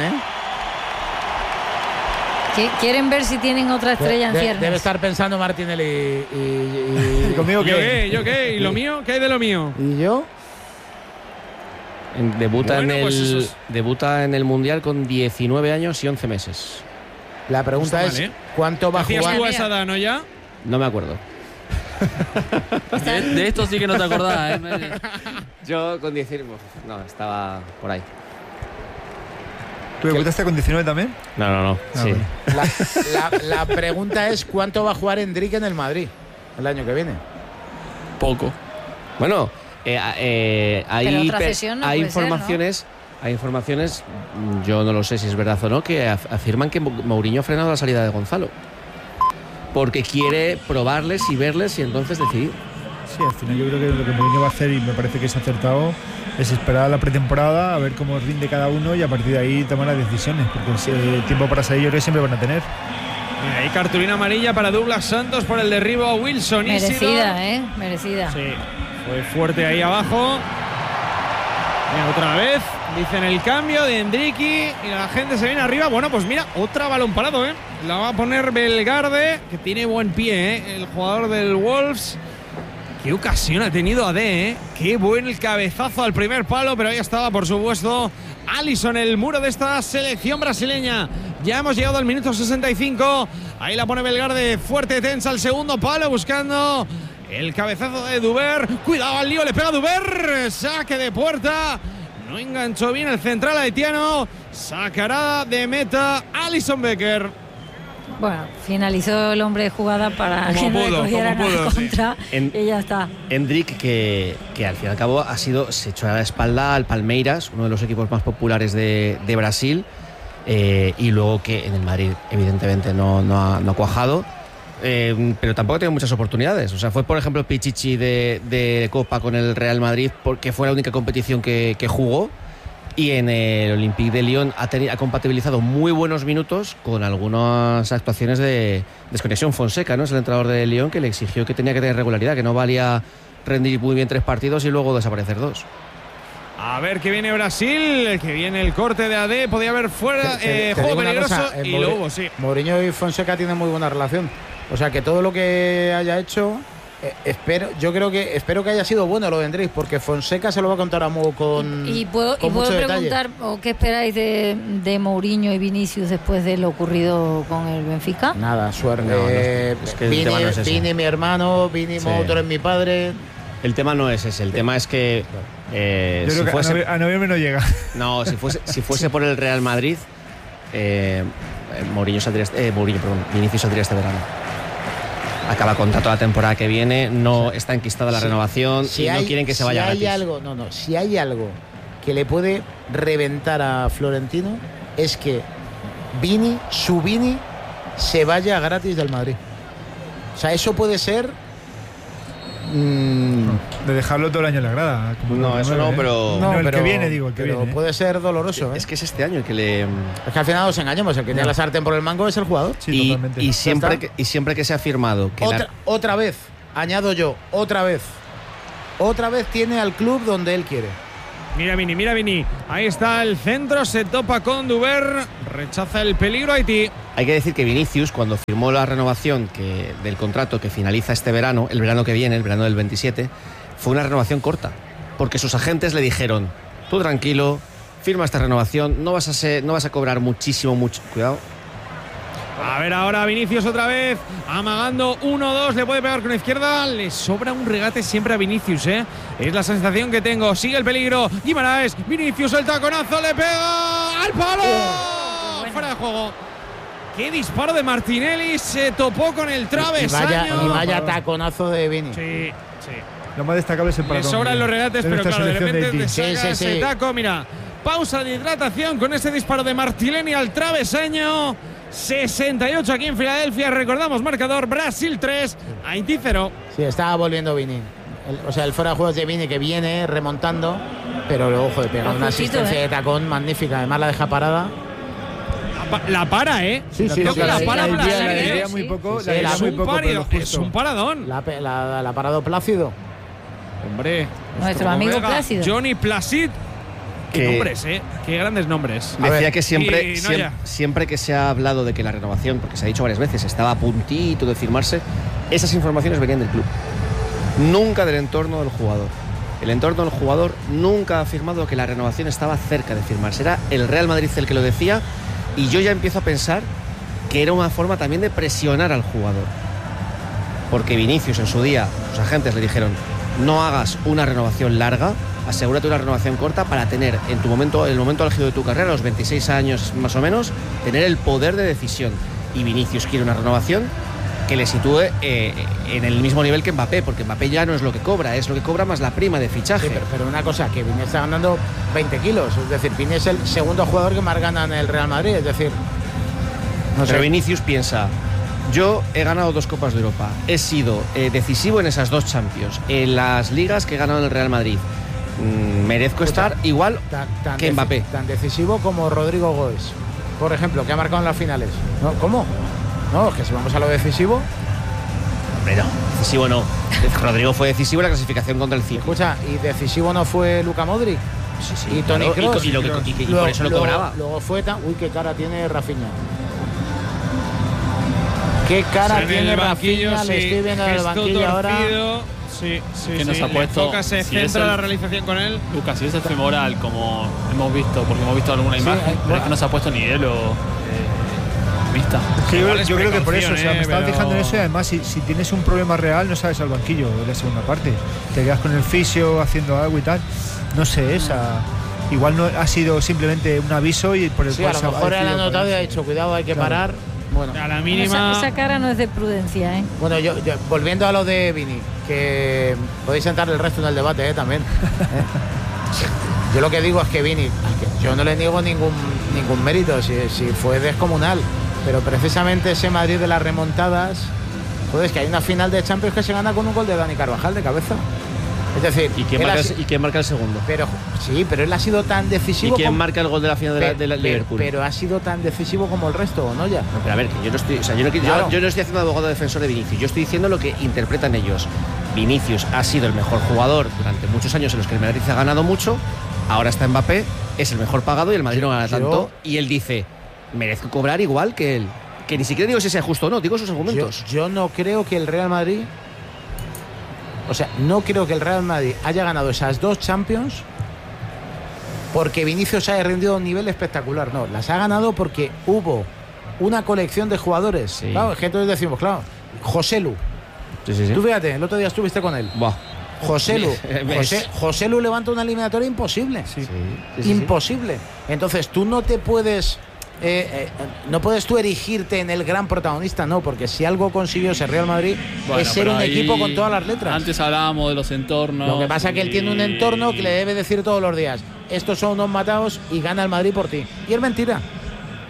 Quieren ver si tienen otra estrella en ciernes. Debe estar pensando Martinelli ¿Y conmigo qué? ¿Yo qué? ¿Y lo mío? ¿Qué hay de lo mío? ¿Y yo? Debuta, Bueno, pues debuta en el Mundial con 19 años y 11 meses. La pregunta No es, está mal, ¿cuánto va a ¿Hacías jugar? tú a esa edad, no ya? No me acuerdo. de esto sí que no te acordás, Yo con 19. No, estaba por ahí. ¿Tú debutaste con 19 también? No. Sí. Vale. La pregunta es, ¿cuánto va a jugar Endrique en el Madrid el año que viene? Poco. Bueno, hay, otra cesión no hay puede ser, informaciones. Hay informaciones, yo no lo sé si es verdad o no, que afirman que Mourinho ha frenado la salida de Gonzalo. Porque quiere probarles y verles y entonces decidir. Sí, al final yo creo que lo que Mourinho va a hacer, y me parece que es acertado, es esperar a la pretemporada, a ver cómo rinde cada uno y a partir de ahí tomar las decisiones, porque tiempo para salir yo creo que siempre van a tener. Mira, hay cartulina amarilla para Douglas Santos por el derribo a Wilson. Merecida, merecida. Sí, fue fuerte ahí abajo. Mira, otra vez, dicen el cambio de Endricky y la gente se viene arriba. Bueno, pues mira, otra balón parado, La va a poner Belgarde, que tiene buen pie, el jugador del Wolves. Qué ocasión ha tenido Adé, Qué buen cabezazo al primer palo, pero ahí estaba, por supuesto, Alisson, el muro de esta selección brasileña. Ya hemos llegado al minuto 65. Ahí la pone Belgarde, fuerte, tensa al segundo palo, buscando el cabezazo de Duber. Cuidado al lío, le pega Duber. Saque de puerta. No enganchó bien el central haitiano. Sacará de meta Alisson Becker. Bueno, finalizó el hombre de jugada para Como que no le pudo, cogieran como pudo, a contra sí. y ya está. Endrick, que al fin y al cabo se echó a la espalda al Palmeiras, uno de los equipos más populares de Brasil, y luego que en el Madrid evidentemente no ha cuajado, pero tampoco ha tenido muchas oportunidades. O sea, fue por ejemplo Pichichi de Copa con el Real Madrid, porque fue la única competición que jugó. Y en el Olympique de Lyon ha compatibilizado muy buenos minutos con algunas actuaciones de desconexión. Fonseca, ¿no? Es el entrenador de Lyon, que le exigió que tenía que tener regularidad, que no valía rendir muy bien 3 partidos y luego desaparecer 2. A ver que viene Brasil, que viene el corte de AD, podía haber fuera, Te juego digo una peligroso cosa, y lo hubo, sí. Mourinho y Fonseca tienen muy buena relación. O sea que todo lo que haya hecho, espero que haya sido bueno lo de Endrick, porque Fonseca se lo va a contar a Mo con ¿Y puedo mucho detalle. preguntar qué esperáis de Mourinho y Vinicius después de lo ocurrido con el Benfica? Nada, suerte. No, es que el tema no es ese. Vini mi hermano, Vini Sí. Mo, tú eres mi padre. El tema no es ese, el tema es que Yo si creo que fuese, a noviembre no llega. no, si fuese por el Real Madrid, Vinicius saldría este verano. Acaba contrato la temporada que viene, no está enquistada la renovación y no quieren que se vaya gratis. Si hay algo que le puede reventar a Florentino es que Vini se vaya gratis del Madrid. O sea, eso puede ser De dejarlo todo el año en la grada. No, eso no, pero... No, el que viene, digo, el que pero viene. puede ser doloroso, ¿eh? Es que es este año el que le... Es que al final nos engañemos, el que tiene la sartén por el mango es el jugador. Sí, totalmente. Y siempre que se ha firmado que Otra vez, añado yo, otra vez tiene al club donde él quiere. Mira Vini. Ahí está el centro, se topa con Duber, rechaza el peligro Haití. Hay que decir que Vinicius, cuando firmó la renovación del contrato que finaliza este verano, el verano que viene, el verano del 27, fue una renovación corta, porque sus agentes le dijeron: tú tranquilo, firma esta renovación, no vas a cobrar mucho, cuidado. A ver ahora Vinicius otra vez, amagando 1-2, le puede pegar con la izquierda, le sobra un regate siempre a Vinicius, ¿eh? Es la sensación que tengo, sigue el peligro, Guimaraes, Vinicius el taconazo, le pega al palo, fuera de juego. Qué disparo de Martinelli, se topó con el travesaño. Y vaya taconazo de Vini. Sí. Lo más destacable es el paradón. Le sobran los regates, pero claro, de repente te Sí. saca ese taco, mira. Pausa de hidratación con ese disparo de Martinelli al travesaño. 68 aquí en Filadelfia. Recordamos marcador: Brasil 3, Haití 0. Sí, estaba volviendo Vini. El fuera de juegos de Vini que viene remontando, pero luego, joder, pega una asistencia de tacón magnífica. Además la deja parada. La para, ¿eh? Sí, la para la muy poco, es un paradón. La ha parado Plácido. Hombre, Nuestro amigo Plácido. Johnny Placid. Qué nombres, qué grandes nombres. Decía que siempre que se ha hablado de que la renovación, porque se ha dicho varias veces, estaba a puntito de firmarse, esas informaciones venían del club, nunca del entorno del jugador. El entorno del jugador nunca ha afirmado que la renovación estaba cerca de firmarse. Era el Real Madrid el que lo decía, y yo ya empiezo a pensar que era una forma también de presionar al jugador, porque Vinicius en su día, sus agentes le dijeron: no hagas una renovación larga, asegúrate una renovación corta para tener en el momento álgido de tu carrera, a los 26 años más o menos, tener el poder de decisión. Y Vinicius quiere una renovación que le sitúe en el mismo nivel que Mbappé, porque Mbappé ya no es lo que cobra, es lo que cobra más la prima de fichaje. Sí, pero una cosa, que Vini está ganando 20 kilos, es decir, Vini es el segundo jugador que más gana en el Real Madrid, es decir... Pero Vinicius piensa: yo he ganado 2 Copas de Europa, he sido decisivo en esas 2 Champions, en las ligas que he ganado en el Real Madrid, merezco estar igual que Mbappé. Tan decisivo como Rodrigo Goes, por ejemplo, que ha marcado en las finales. ¿No? ¿Cómo? No, es que si vamos a lo decisivo... Hombre, no, decisivo no. Rodrigo fue decisivo en la clasificación contra el City. Escucha, ¿y decisivo no fue Luka Modric? Sí, y Toni Kroos. Y por eso lo cobraba. Luego fue uy, qué cara tiene Rafinha. Qué cara tiene Rafinha, le estoy viendo en el banquillo ahora. Sí. Que nos ha puesto, se centra la realización con él. Lucas, si es el femoral, como hemos visto, porque hemos visto alguna imagen, pero es que no se ha puesto ni hielo vista. Yo creo que por eso, me estaba fijando en eso, y además si tienes un problema real no sabes al banquillo de la segunda parte. Te quedas con el fisio haciendo algo y tal. No sé, igual no ha sido simplemente un aviso y por el cual a lo mejor él ha notado y ha dicho: cuidado, hay que parar. Bueno, a la mínima. Esa cara no es de prudencia, ¿eh? Bueno, yo volviendo a lo de Vini, que podéis sentar el resto en el debate, también. Yo lo que digo es que Vini, yo no le niego ningún mérito, si fue descomunal, pero precisamente ese Madrid de las remontadas, joder, es que hay una final de Champions que se gana con un gol de Dani Carvajal de cabeza. Es decir, ¿Y quién marca el segundo? Pero él ha sido tan decisivo. ¿Y quién marca el gol de la final de la Liverpool? Pero ha sido tan decisivo como el resto, ¿no? Ya. No, pero a ver, que yo no estoy, yo no estoy haciendo abogado defensor de Vinicius. Yo estoy diciendo lo que interpretan ellos. Vinicius ha sido el mejor jugador durante muchos años en los que el Madrid ha ganado mucho. Ahora está Mbappé, es el mejor pagado y el Madrid no gana tanto. Y él dice: merezco cobrar igual que él. Que ni siquiera digo si sea justo o no, digo sus argumentos. Yo no creo que el Real Madrid. O sea, no creo que el Real Madrid haya ganado esas 2 Champions porque Vinicius haya rendido a un nivel espectacular. No, las ha ganado porque hubo una colección de jugadores. Sí. Claro, es que entonces decimos, claro, Joselu. Sí. Tú fíjate, el otro día estuviste con él. Buah. Joselu levanta una eliminatoria imposible. Sí. Imposible. Entonces tú no te puedes... no puedes tú erigirte en el gran protagonista, no, porque si algo consiguió ese Real Madrid es ser un equipo con todas las letras. Antes hablábamos de los entornos. Lo que pasa es que él tiene un entorno que le debe decir todos los días: estos son unos matados y gana el Madrid por ti. Y es mentira.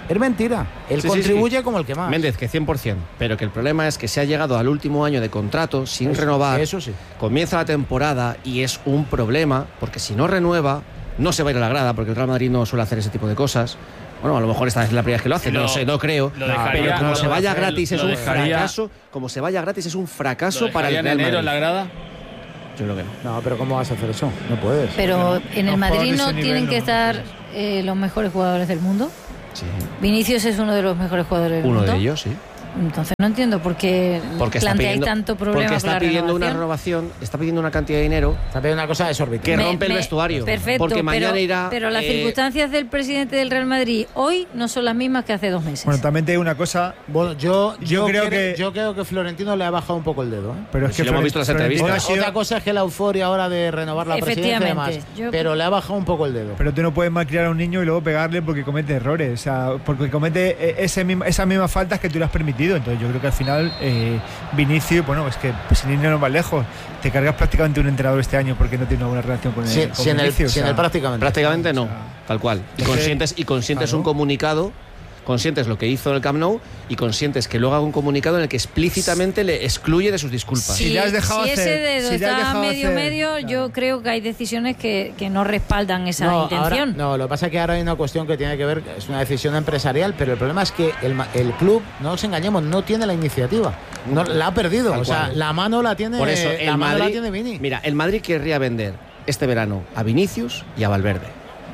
Es mentira. Él contribuye como el que más. Méndez, que 100%. Pero que el problema es que se ha llegado al último año de contrato sin renovar. Eso sí. Comienza la temporada y es un problema, porque si no renueva, no se va a ir a la grada, porque el Real Madrid no suele hacer ese tipo de cosas. Bueno, a lo mejor esta vez es la primera vez que lo hace, no lo sé, no creo. Pero como se vaya gratis es un fracaso. Como se vaya gratis es un fracaso para el Real Madrid. En la grada? Yo creo que no. No, pero ¿cómo vas a hacer eso? No puedes. Pero en el Madrid no nivel, tienen que estar los mejores jugadores del mundo. Sí. Vinicius es uno de los mejores jugadores del mundo. Uno de ellos, sí. Entonces no entiendo por qué planteáis tanto problema. Porque está con la pidiendo una renovación. renovación, está pidiendo una cantidad de dinero. Está pidiendo una cosa desorbitante. Que rompe el vestuario. Perfecto, porque mañana irá. Pero las circunstancias del presidente del Real Madrid hoy no son las mismas que hace 2 meses. Bueno, también te digo una cosa. Bueno, yo creo que Florentino le ha bajado un poco el dedo. Pero es Si que lo hemos visto en las entrevistas. Otra cosa es que la euforia ahora de renovar la presidencia y demás. Pero le ha bajado un poco el dedo. Pero tú no puedes malcriar a un niño y luego pegarle porque comete errores. O sea, porque comete esas mismas faltas que tú le has permitido. Entonces yo creo que al final Vinicius, bueno, es que sin irnos más lejos, te cargas prácticamente un entrenador este año porque no tiene una buena relación con Vinicius. Sin él prácticamente no, tal cual. Y conscientes un comunicado, conscientes lo que hizo en el Camp Nou y conscientes que luego haga un comunicado en el que explícitamente le excluye de sus disculpas. Si ese dedo está medio, yo creo que hay decisiones que no respaldan esa intención. Lo que pasa es que ahora hay una cuestión que tiene que ver, es una decisión empresarial, pero el problema es que el club, no nos engañemos, no tiene la iniciativa. No, la ha perdido. O sea, la mano la tiene. Por eso, la mano la tiene Vini. Mira, el Madrid querría vender este verano a Vinicius y a Valverde.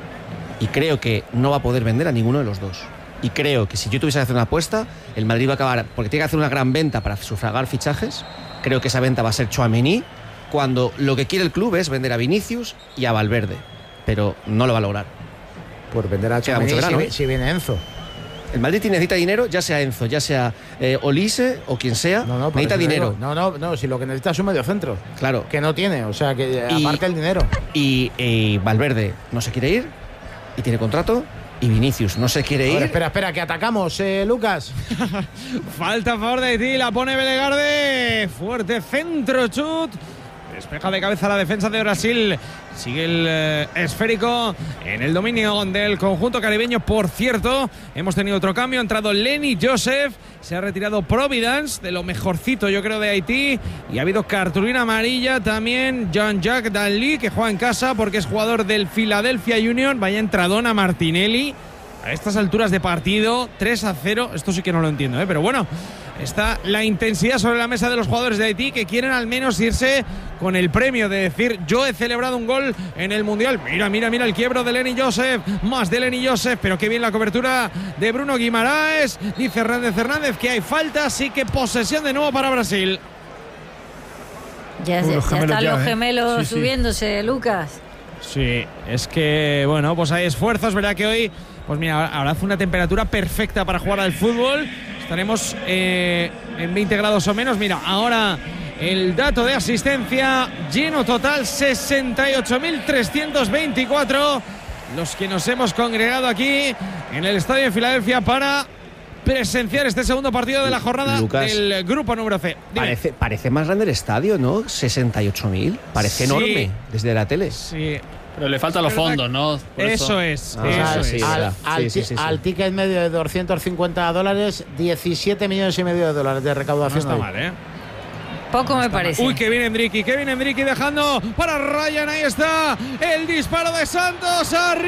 Y creo que no va a poder vender a ninguno de los dos. Y creo que si yo tuviese que hacer una apuesta, el Madrid va a acabar, porque tiene que hacer una gran venta para sufragar fichajes. Creo que esa venta va a ser Tchouaméni, cuando lo que quiere el club es vender a Vinicius y a Valverde. Pero no lo va a lograr. Por vender a Tchouaméni si viene Enzo. El Madrid necesita dinero, ya sea Enzo, ya sea Olise o quien sea, necesita dinero. No, si lo que necesita es un medio centro. Claro. Que no tiene, o sea, que aparte el dinero. Y Valverde no se quiere ir y tiene contrato. Y Vinicius no se quiere ir. Espera, que atacamos, Lucas. Falta a favor de Haití, la pone Belegarde. Fuerte centro, chut. Despeja de cabeza la defensa de Brasil. Sigue el esférico en el dominio del conjunto caribeño. Por cierto, hemos tenido otro cambio. Ha entrado Lenny Joseph. Se ha retirado Providence, de lo mejorcito, yo creo, de Haití. Y ha habido cartulina amarilla también. Jean-Jacques Danly, que juega en casa porque es jugador del Philadelphia Union. Vaya entradona Martinelli. A estas alturas de partido, 3-0. Esto sí que no lo entiendo, pero bueno. Está la intensidad sobre la mesa de los jugadores de Haití, que quieren al menos irse con el premio de decir: yo he celebrado un gol en el Mundial. Mira el quiebro de Lenny Joseph. Más de Lenny Joseph, pero qué bien la cobertura de Bruno Guimaraes. Dice Hernández que hay falta, así que posesión de nuevo para Brasil. Ya están los gemelos subiéndose, Lucas. Sí, es que, bueno, pues hay esfuerzos, ¿verdad? Que hoy, pues mira, ahora hace una temperatura perfecta para jugar al fútbol. Estaremos en 20 grados o menos. Mira, ahora el dato de asistencia, lleno total, 68.324. Los que nos hemos congregado aquí en el estadio de Filadelfia para presenciar este segundo partido de la jornada, Lucas, del grupo número C. Parece más grande el estadio, ¿no? 68.000. Parece enorme desde la tele. Sí. Pero le faltan los fondos, ¿no? Eso es. Al ticket medio de $250, 17 millones y medio de dólares de recaudación. No está mal, ¿eh? Poco me parece. Uy, Kevin Endricky dejando para Ryan. Ahí está el disparo de Santos.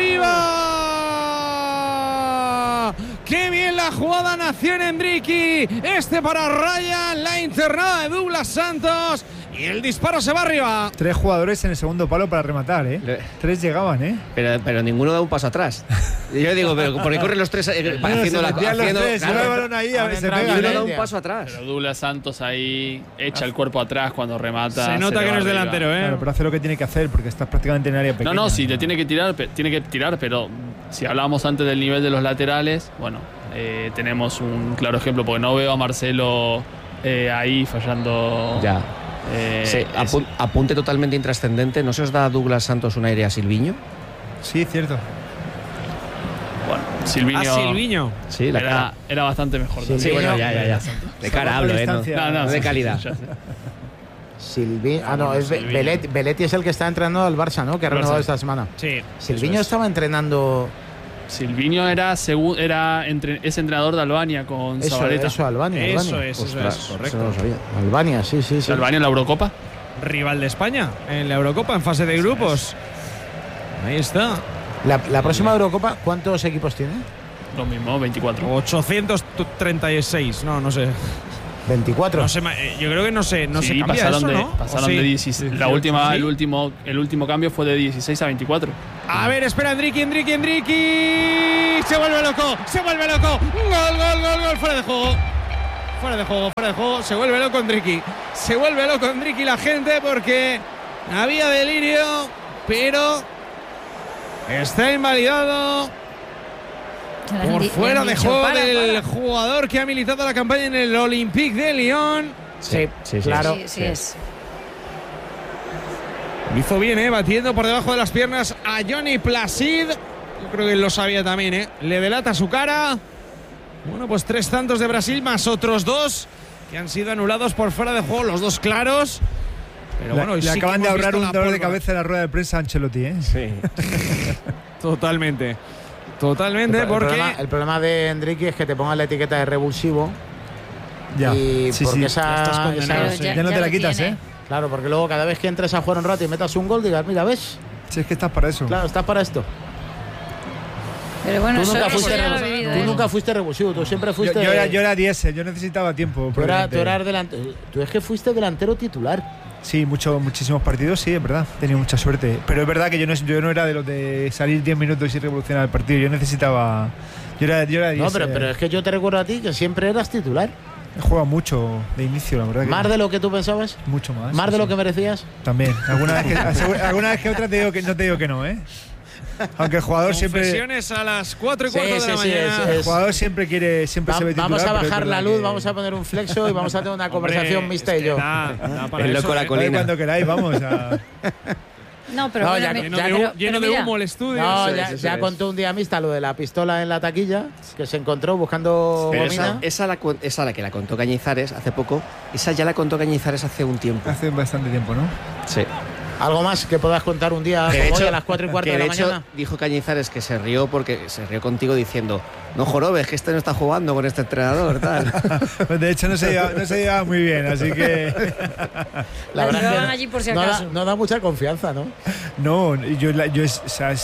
¡Arriba! ¡Qué bien la jugada! Nació en Endricky. Para Ryan. La internada de Douglas Santos. Y el disparo se va arriba. 3 jugadores en el segundo palo para rematar, ¿eh? 3 llegaban, ¿eh? Pero ninguno da un paso atrás. Yo digo, pero ¿por qué corren los 3 haciendo la claro, el balón ahí, a veces pega, no da un paso atrás? Pero Douglas Santos ahí echa el cuerpo atrás cuando remata. Se nota que no es delantero, ¿eh? Claro, pero hace lo que tiene que hacer porque estás prácticamente en área pequeña. No, sí, le tiene que tirar, pero si hablábamos antes del nivel de los laterales, bueno, tenemos un claro ejemplo, porque no veo a Marcelo ahí fallando. Ya. Apunte totalmente intrascendente. ¿No se os da a Douglas Santos un aire a Silviño? Sí, cierto. Bueno, Silviño. Sí, era bastante mejor. Sí, bueno, ya. De cara hablo, no de calidad. Silviño, es Belletti es el que está entrenando al Barça, ¿no? Que ha renovado esta semana. Sí. Silviño estaba entrenando Silvinho es entrenador de Albania con Zabaleta. Eso, Albania. Eso es, correcto. Eso no lo sabía. Albania, sí. Albania en la Eurocopa. Rival de España en la Eurocopa en fase de grupos. Ahí está. La próxima Eurocopa, ¿cuántos equipos tiene? Lo mismo, 24. 836, no sé. 24. No sé, yo creo que no se cambia pasaron eso, ¿no? Pasaron de 16. La última, ¿sí? el último cambio fue de 16 a 24. A ver, espera, Endricky. Se vuelve loco. Gol. Fuera de juego. Se vuelve loco Endricky. La gente porque había delirio, pero está invalidado. Por fuera de juego del jugador que ha militado la campaña en el Olympique de Lyon. Sí, claro. Sí es. Hizo bien, batiendo por debajo de las piernas a Johnny Placid. Yo creo que él lo sabía también, Le delata su cara. Bueno, pues 3 tantos de Brasil más otros 2 que han sido anulados por fuera de juego, los 2 claros. Pero bueno, le acaban de ahorrar un dolor de cabeza en la rueda de prensa a Ancelotti, Sí. Totalmente, porque el problema de Endricky es que te pongan la etiqueta de revulsivo. Ya. Y porque esa ya no te la quitas, Claro, porque luego cada vez que entres a jugar un rato y metas un gol, digas, mira, ¿ves? Si es que estás para eso. Claro, estás para esto. Pero bueno, tú nunca fuiste revulsivo, tú siempre fuiste. Yo era diésel, yo necesitaba tiempo. Tú eras delantero. Tú es que fuiste delantero titular. Sí, muchísimos partidos, sí, es verdad. He tenido mucha suerte. Pero es verdad que yo no era de los de salir 10 minutos y revolucionar el partido. Yo necesitaba. Yo era diésel. No, pero es que yo te recuerdo a ti que siempre eras titular. He jugado mucho de inicio, la verdad. ¿Más de lo que tú pensabas? Mucho más. ¿Más de lo que merecías? También. Alguna vez que otra te digo que no, Aunque el jugador siempre. Confesiones a las 4:15 de la mañana. El jugador siempre se ve titular. Vamos a bajar la luz, vamos a poner un flexo y vamos a tener una conversación mixta y yo. El loco la colina. Cuando queráis, vamos a. No, pero lleno de humo el estudio. No, ya contó un día mixta lo de la pistola en la taquilla que se encontró buscando gomina. Esa la que la contó Cañizares hace poco. Esa ya la contó Cañizares hace un tiempo. Hace bastante tiempo, ¿no? Sí. ¿Algo más que puedas contar un día como hoy a las 4:15 de la mañana? Dijo Cañizares que se rió contigo diciendo: no jorobes, que no está jugando con este entrenador, tal. De hecho no se llevaba muy bien, así que la verdad es que allí por si acaso. No da mucha confianza, ¿no? No, es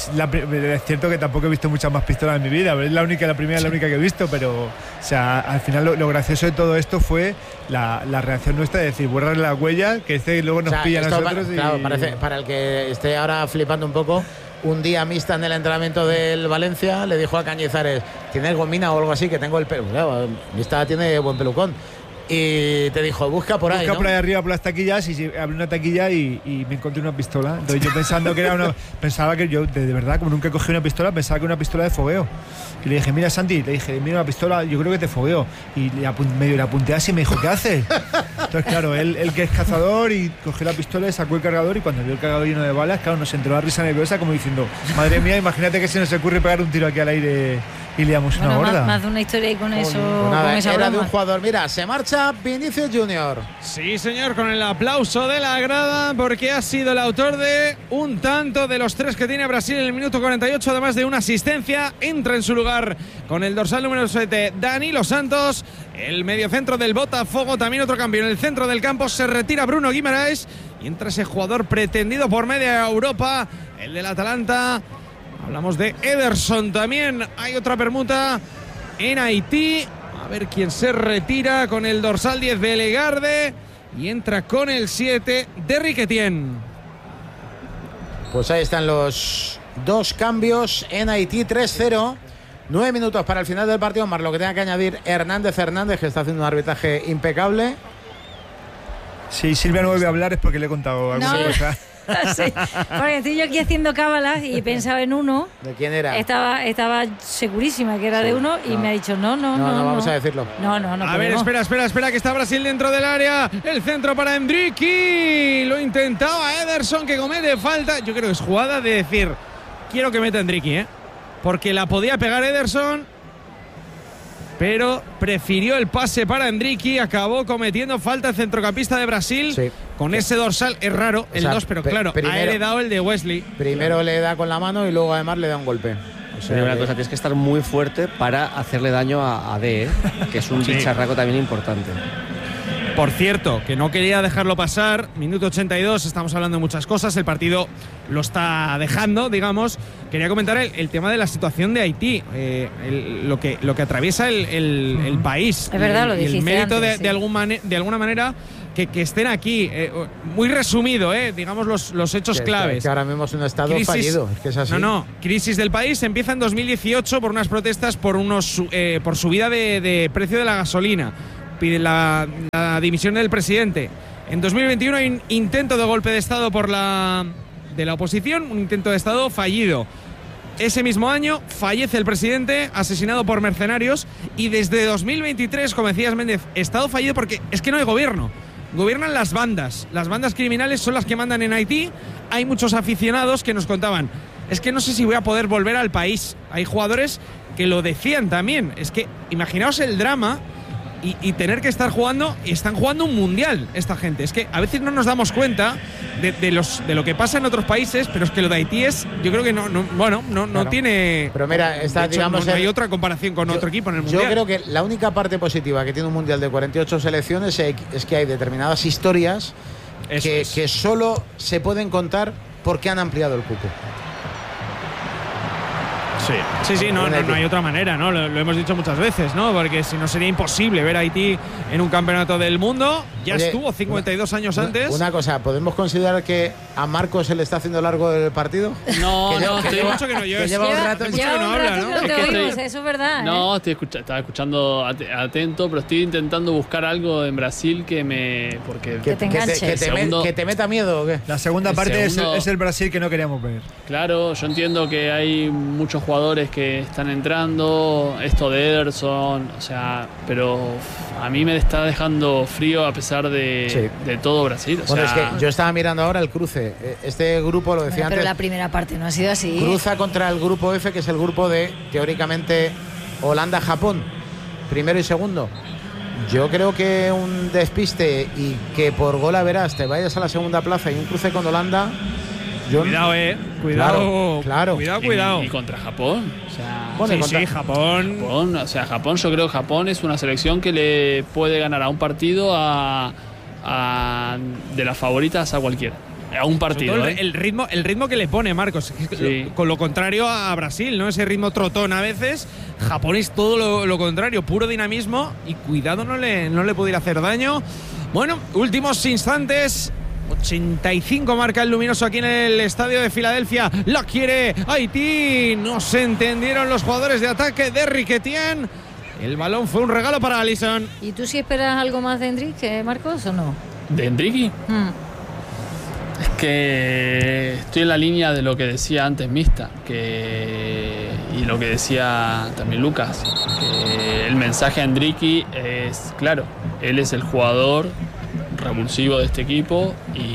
cierto que tampoco he visto muchas más pistolas en mi vida, es la primera que he visto, pero al final lo gracioso de todo esto fue la reacción nuestra de decir, borrar la huella, que luego nos pilla a nosotros. Claro, parece, para el que esté ahora flipando un poco, un día mixta en el entrenamiento del Valencia le dijo a Cañizares: ¿tienes gomina o algo así? Que tengo el pelo. Claro, mixta tiene buen pelucón. Y te dijo, busca por ahí, ¿no? Por ahí arriba por las taquillas y abrí una taquilla y me encontré una pistola. Entonces yo pensaba que yo, de verdad, como nunca he cogido una pistola, pensaba que era una pistola de fogueo. Y le dije, mira, Santi, mira una pistola, yo creo que te fogueo. Y medio le apunté así y me dijo, ¿qué haces? Entonces, claro, él que es cazador y cogió la pistola y sacó el cargador, y cuando vio el cargador lleno de balas, claro, nos entró la risa nerviosa como diciendo, madre mía, imagínate que se nos ocurre pegar un tiro aquí al aire y liamos una gorda. Más de una historia y con eso. Con esa era de un jugador. Mira, se marcha Vinicius Junior. Sí, señor, con el aplauso de la grada, porque ha sido el autor de un tanto de los 3 que tiene Brasil en el minuto 48, además de una asistencia. Entra en su lugar con el dorsal número 7 Danilo Santos, el mediocentro del Botafogo. También otro cambio en el centro del campo, se retira Bruno Guimaraes y entra ese jugador pretendido por media Europa, el del Atalanta. Hablamos de Ederson. También hay otra permuta en Haití. A ver quién se retira con el dorsal 10 de Legarde y entra con el 7 de Riquetien. Pues ahí están los 2 cambios en Haití. 3-0. 9 minutos para el final del partido, más lo que tenga que añadir Hernández, que está haciendo un arbitraje impecable. Si Silvia no vuelve a hablar es porque le he contado alguna cosa. Sí, porque estoy yo aquí haciendo cábalas y pensaba en uno. ¿De quién era? Estaba segurísima que era de uno y me ha dicho no vamos a decirlo. No. A ver, espera, que está Brasil dentro del área. El centro para Endricky. Lo intentaba Ederson, que comete falta. Yo creo que es jugada de decir, quiero que meta Endricky, porque la podía pegar Ederson, pero prefirió el pase para Endricky. Acabó cometiendo falta el centrocampista de Brasil. Sí. Con ese dorsal es raro, el 2, pero claro, ha heredado el de Wesley. Primero le da con la mano y luego además le da un golpe. Una cosa, tienes que estar muy fuerte para hacerle daño a D, que es un bicharraco también importante. Por cierto, que no quería dejarlo pasar, minuto 82, estamos hablando de muchas cosas, el partido lo está dejando, digamos. Quería comentar el tema de la situación de Haití, lo que atraviesa el país. Es verdad, lo dijiste el mérito antes, de alguna manera que estén aquí. Muy resumido, digamos los hechos claves. Que ahora mismo es un estado fallido, es que es así. No, crisis del país empieza en 2018 por unas protestas por subida de precio de la gasolina. Piden la dimisión del presidente. En 2021 hay un intento de golpe de Estado de la oposición, un intento de Estado fallido. Ese mismo año fallece el presidente, asesinado por mercenarios, y desde 2023, como decías Méndez, Estado fallido porque es que no hay gobierno. Gobiernan las bandas criminales son las que mandan en Haití. Hay muchos aficionados que nos contaban, es que no sé si voy a poder volver al país. Hay jugadores que lo decían también, es que imaginaos el drama y tener que estar jugando, y están jugando un mundial esta gente. Es que a veces no nos damos cuenta de lo que pasa en otros países, pero es que lo de Haití yo creo que no tiene. Pero mira, digamos, no hay otra comparación con otro equipo en el mundial. Yo creo que la única parte positiva que tiene un mundial de 48 selecciones es que hay determinadas historias que solo se pueden contar porque han ampliado el cupo. Sí, no hay otra manera, ¿no? Lo hemos dicho muchas veces, ¿no? Porque si no sería imposible ver a Haití en un campeonato del mundo. Estuvo 52 años antes. Una cosa, ¿podemos considerar que a Marcos se le está haciendo largo el partido? No, lleva mucho que no lleva un rato que no habla, ¿no? Eso es verdad. No, estaba escuchando atento, pero estoy intentando buscar algo en Brasil porque te enganche. Que te meta miedo, ¿o qué? La segunda parte es el Brasil que no queríamos ver. Claro, yo entiendo que hay muchos jugadores que están entrando, esto de Ederson, pero a mí me está dejando frío a pesar de todo Brasil. Es que yo estaba mirando ahora el cruce. Este grupo, lo decía antes. Pero la primera parte no ha sido así. Cruza contra el grupo F, que es el grupo de, teóricamente, Holanda-Japón, primero y segundo. Yo creo que un despiste y que por gol a verás te vayas a la segunda plaza y un cruce con Holanda. Cuidado, claro. Cuidado. Y contra Japón. Japón. Japón, yo creo que Japón es una selección que le puede ganar a un partido de las favoritas a cualquiera. A un partido. El ritmo que le pone Marcos, con lo contrario a Brasil, ¿no? Ese ritmo trotón a veces. Japón es todo lo contrario, puro dinamismo, y cuidado, no le puede ir a hacer daño. Bueno, últimos instantes. 85 marca el luminoso aquí en el estadio de Filadelfia. La quiere Haití. No se entendieron los jugadores de ataque de Riquetien. El balón fue un regalo para Alisson. ¿Y tú sí esperas algo más de Enrique, Marcos, o no? ¿De Enrique? Es que estoy en la línea de lo que decía antes Mista y lo que decía también Lucas, que el mensaje a Enrique es claro, él es el jugador revulsivo de este equipo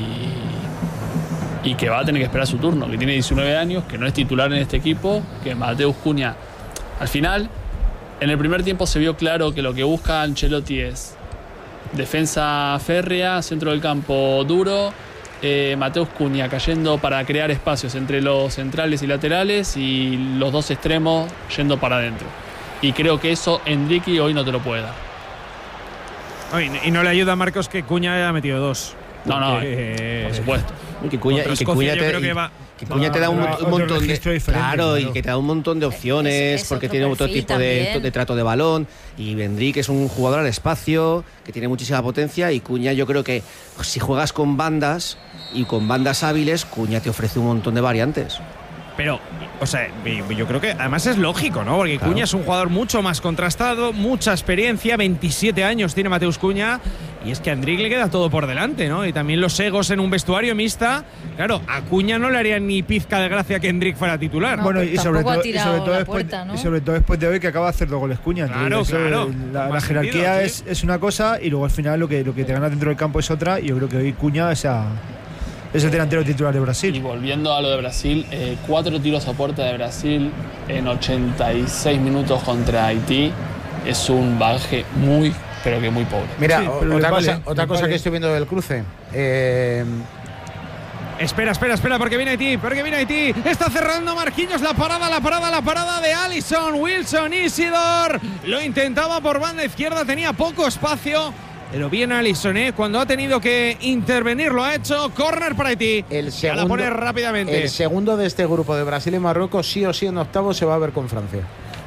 y que va a tener que esperar su turno, que tiene 19 años, que no es titular en este equipo, que Mateus Cunha, al final, en el primer tiempo se vio claro que lo que busca Ancelotti es defensa férrea, centro del campo duro, Mateus Cunha cayendo para crear espacios entre los centrales y laterales y los dos extremos yendo para adentro. Y creo que eso Enrique hoy no te lo puede dar. Y no le ayuda a Marcos que Cunha haya metido dos. No, por supuesto. Y que Cunha te da un montón de, claro, y que te da un montón de opciones, porque tiene otro tipo de trato de balón. Y Enrique es un jugador al espacio que tiene muchísima potencia, y Cunha, yo creo que si juegas con bandas y con bandas hábiles, Cunha te ofrece un montón de variantes. Pero, yo creo que además es lógico, ¿no? Porque claro, Cunha es un jugador mucho más contrastado, mucha experiencia, 27 años tiene Mateus Cunha, y es que a Enrique le queda todo por delante, ¿no? Y también los egos en un vestuario Mista. Claro, a Cunha no le haría ni pizca de gracia que Enrique fuera titular. No, bueno, y sobre todo después de hoy que acaba de hacer 2 goles Cunha. Claro. La jerarquía es una cosa, y luego al final lo que te gana dentro del campo es otra, y yo creo que hoy Cunha es el delantero titular de Brasil. Y volviendo a lo de Brasil, 4 tiros a puerta de Brasil en 86 minutos contra Haití es un bagaje muy, pero que muy pobre. Mira, otra cosa que estoy viendo del cruce. Espera, porque viene Haití. Está cerrando Marquinhos, la parada de Alisson. Wilson Isidor lo intentaba por banda izquierda, tenía poco espacio. Pero bien Alisson, cuando ha tenido que intervenir lo ha hecho. Córner para Haití. Ya la pone rápidamente. El segundo de este grupo de Brasil y Marruecos, sí o sí en octavos se va a ver con Francia.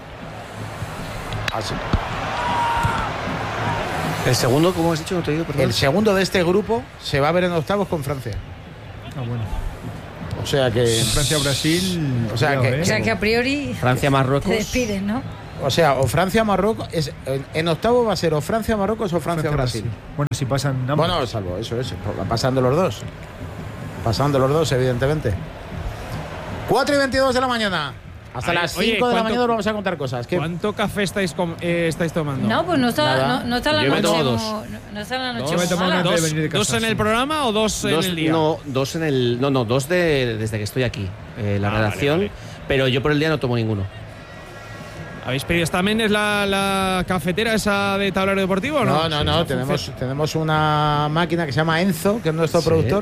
Así. ¿El segundo, cómo has dicho? No te digo, perdón. El segundo de este grupo se va a ver en octavos con Francia. Bueno. O sea que Francia-Brasil. o sea que a priori Francia-Marruecos. te despiden, ¿no? O sea, o Francia-Marruecos en octavo va a ser o Francia-Marruecos o Francia-Brasil. Bueno, si pasan ambos. Bueno, salvo eso es, pasando los dos, evidentemente. 4:22 de la mañana. Hasta las 5 de la mañana vamos a contar cosas. ¿Cuánto café estáis tomando? No, pues no está la noche. No está la noche. ¿Dos en el programa o dos en el día? No, dos en el. No, dos desde que estoy aquí. La redacción. Vale. Pero yo por el día no tomo ninguno. ¿Habéis pedido también es la cafetera esa de Tablero Deportivo o no? No. Tenemos una máquina que se llama Enzo, que es nuestro productor.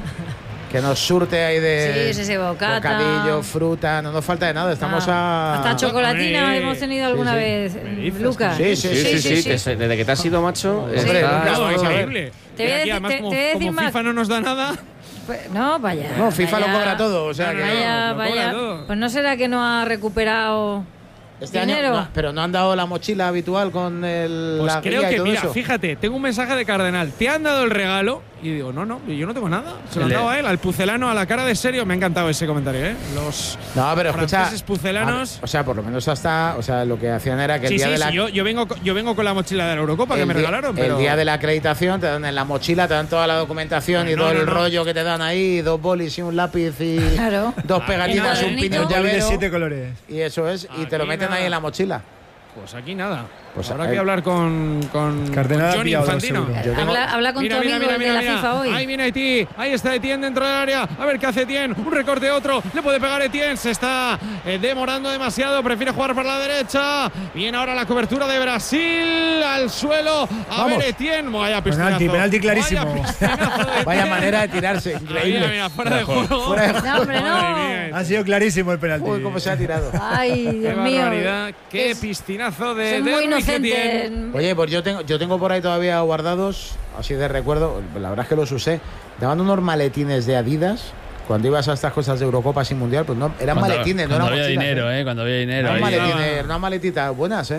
Que nos surte ahí de bocadillo, fruta, no nos falta de nada. Estamos hasta chocolatina hemos tenido alguna vez, Lucas. Sí. Desde que te has ido, macho. Es increíble. Te voy a decir como más. FIFA no nos da nada. Pues, no, vaya. No, FIFA lo cobra todo. O sea vaya. Pues no será que no ha recuperado este dinero. año, pero no han dado la mochila habitual con pues la creo guía que, y todo mira, eso. Fíjate, tengo un mensaje de Cardenal. ¿Te han dado el regalo? Y digo, no, yo no tengo nada. Se lo han dado a él, al pucelano, a la cara de serio. Me ha encantado ese comentario, Los franceses pucelanos. O sea, por lo menos hasta. O sea, lo que hacían era que el día de la. Yo vengo con la mochila de la Eurocopa que me regalaron. Pero el día de la acreditación te dan en la mochila, te dan toda la documentación y todo el rollo que te dan ahí, 2 bolis y un lápiz y dos pegatinas, un pin y un llavero. De 7 colores. Y eso es, y te lo meten ahí en la mochila. Pues aquí nada. Pues habrá que hablar con Johnny Infantino. Habla con tu amigo de la FIFA hoy. Ahí viene Haití. Ahí está Etienne dentro del área. A ver qué hace Etienne. Un recorte otro. Le puede pegar Etienne. Se está demorando demasiado. Prefiere jugar por la derecha. Viene ahora la cobertura de Brasil. Al suelo. A ver Etienne. Vaya pistinazo. Penalti clarísimo. Vaya manera de tirarse. Increíble. Mira, fuera de juego. No, hombre, no. Ha sido clarísimo el penalti. Uy, cómo se ha tirado. Ay, Dios mío. Qué pistinazo de muy inocente. Oye, pues yo tengo por ahí todavía guardados, así de recuerdo, la verdad es que los usé. Daban unos maletines de Adidas. Cuando ibas a estas cosas de Eurocopa sin Mundial, pues no, eran maletines, no eran mochilas. Cuando había dinero. Eran maletines, unas maletitas buenas,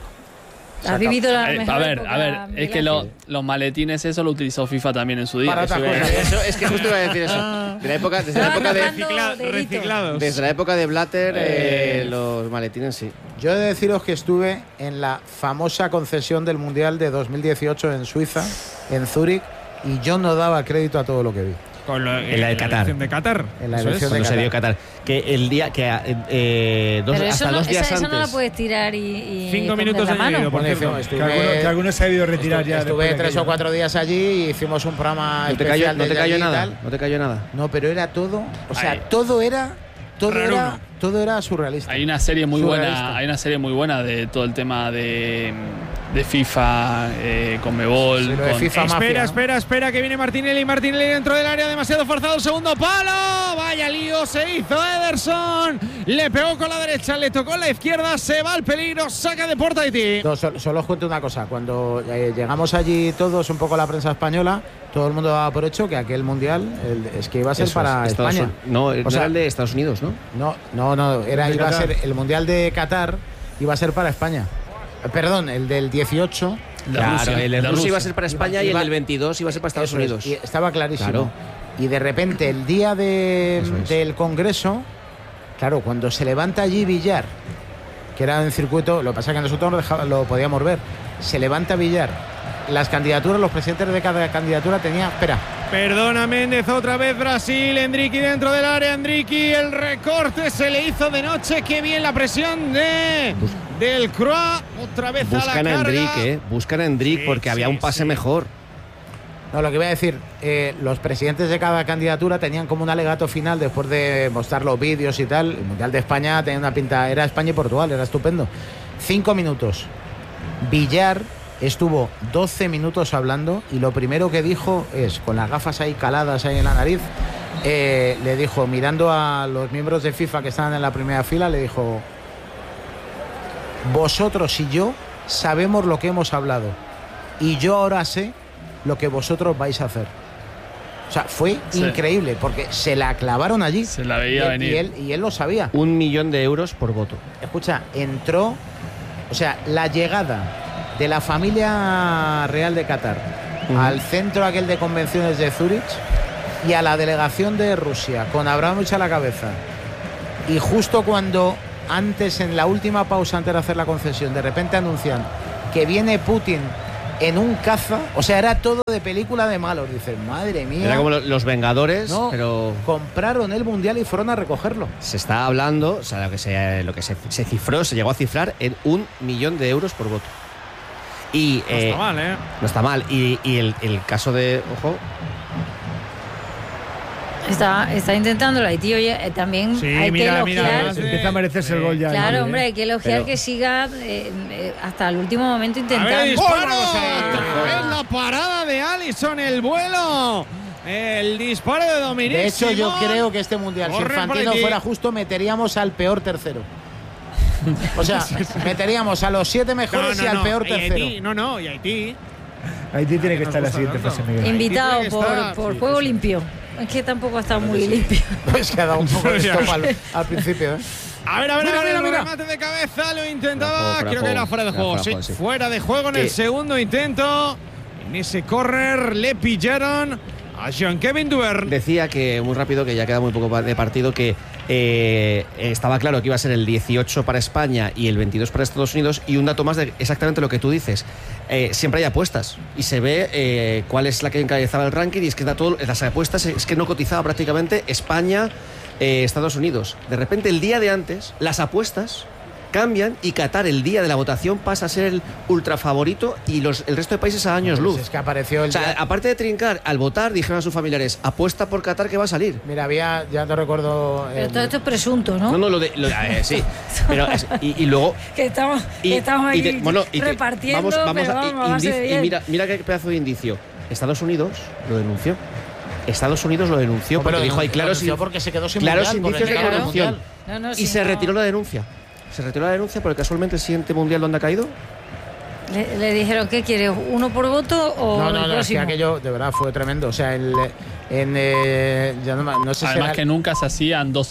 Has vivido la mejor a ver, es que los maletines eso lo utilizó FIFA también en su día. Para Eso es que justo iba a decir eso. Desde la época de reciclados. Desde la época de Blatter, los maletines sí. Yo he de deciros que estuve en la famosa concesión del Mundial de 2018 en Suiza, en Zúrich, y yo no daba crédito a todo lo que vi. En la del Qatar. de Qatar. En la elección de Qatar. Se dio Qatar. Que el día que hasta 2 días antes. Eso no la puedes tirar y 5 minutos de mano. Que algunos se ha debido retirar ya. Estuve 3 o 4 días allí y hicimos un programa especial. ¿No te cayó nada? ¿No te cayó nada? No, pero era todo. O sea, todo era surrealista. Hay una serie muy buena de todo el tema de FIFA, Conmebol. Espera, que viene Martinelli dentro del área, demasiado forzado, segundo palo, vaya lío, se hizo Ederson, le pegó con la derecha, le tocó en la izquierda, se va al peligro, saca de puerta Haití. Solo os cuento una cosa, cuando llegamos allí todos, un poco la prensa española, todo el mundo daba por hecho que aquel mundial es que iba a ser para España. No, era el de Estados Unidos, ¿no? No, iba a ser el mundial de Qatar, iba a ser para España. Perdón, el del 18. Claro, el de Rusia iba a ser para España y el del 22 iba a ser para Estados Unidos. Y estaba clarísimo. Claro. Y de repente, el día del Congreso, claro, cuando se levanta allí Villar, que era en circuito, lo que pasa es que nosotros lo podíamos ver, se levanta Villar. Las candidaturas, los presidentes de cada candidatura tenían. Espera. Perdona Méndez, otra vez Brasil, Endricky dentro del área, Endricky, el recorte se le hizo de noche, qué bien la presión del Croix, otra vez buscan a la carga. Buscan a Endrick porque había un pase mejor. No, lo que voy a decir, los presidentes de cada candidatura tenían como un alegato final después de mostrar los vídeos y tal. El Mundial de España tenía una pinta, era España y Portugal, era estupendo. 5 minutos. Villar estuvo 12 minutos hablando y lo primero que dijo es, con las gafas ahí caladas ahí en la nariz, le dijo, mirando a los miembros de FIFA que estaban en la primera fila, le dijo: vosotros y yo sabemos lo que hemos hablado y yo ahora sé lo que vosotros vais a hacer. O sea, fue increíble porque se la clavaron allí. Se la veía venir. Y él lo sabía. 1 millón de euros por voto. Escucha, entró, o sea, la llegada de la familia real de Qatar al centro aquel de convenciones de Zúrich y a la delegación de Rusia con Abramovich a la cabeza, y justo cuando antes, en la última pausa antes de hacer la concesión, de repente anuncian que viene Putin en un caza, o sea, era todo de película de malos. Dices, madre mía. Era como los Vengadores, no, pero compraron el Mundial y fueron a recogerlo. Se está hablando, o sea, lo que se cifró, se llegó a cifrar en 1 millón de euros por voto. Y no está mal, ¿eh? No está mal. Y el caso de, ojo, Está intentándolo Haití, oye, también sí, hay que elogiar. Empieza a merecerse el gol ya. Claro, hombre, hay que elogiar que siga hasta el último momento intentando. A ver, disparo. Es la parada de Alisson, el vuelo. El disparo de Dominic. De hecho, yo Simón. creo que este Mundial, si Infantino fuera justo, meteríamos al peor tercero. O sea, meteríamos a los 7 mejores y al peor tercero. Y Haití. Haití tiene que estar en la siguiente fase, Miguel. Invitado por juego limpio. Es que tampoco ha estado muy limpio. Pues que ha dado un poco de stop al principio, ¿eh? A ver, el remate de cabeza, lo intentaba. Creo que era fuera de juego. Sí, fuera de juego en el segundo intento. En ese córner le pillaron a Jean-Kevin Duverne. Decía que, muy rápido, que ya queda muy poco de partido, que estaba claro que iba a ser el 18 para España y el 22 para Estados Unidos, y un dato más de exactamente lo que tú dices. Siempre hay apuestas y se ve cuál es la que encabezaba el ranking, y es que las apuestas es que no cotizaba prácticamente España, Estados Unidos. De repente, el día de antes, las apuestas cambian y Qatar, el día de la votación, pasa a ser el ultra favorito y el resto de países a años luz. Es que apareció el día... aparte de trincar, al votar dijeron a sus familiares: apuesta por Qatar que va a salir. Mira, ya te recuerdo. Pero todo esto es presunto, ¿no? No, sí. Pero y luego. que estamos ahí repartiendo. Vamos y mira qué pedazo de indicio. Estados Unidos lo denunció. Porque dijo: hay claros porque se quedó sin indicios de mundial, corrupción. Y se retiró la denuncia. Porque casualmente el siguiente mundial, ¿dónde ha caído? Le dijeron: ¿qué quiere? ¿Uno por voto o el próximo? Es que aquello de verdad fue tremendo. O sea, no sé además que nunca se hacían dos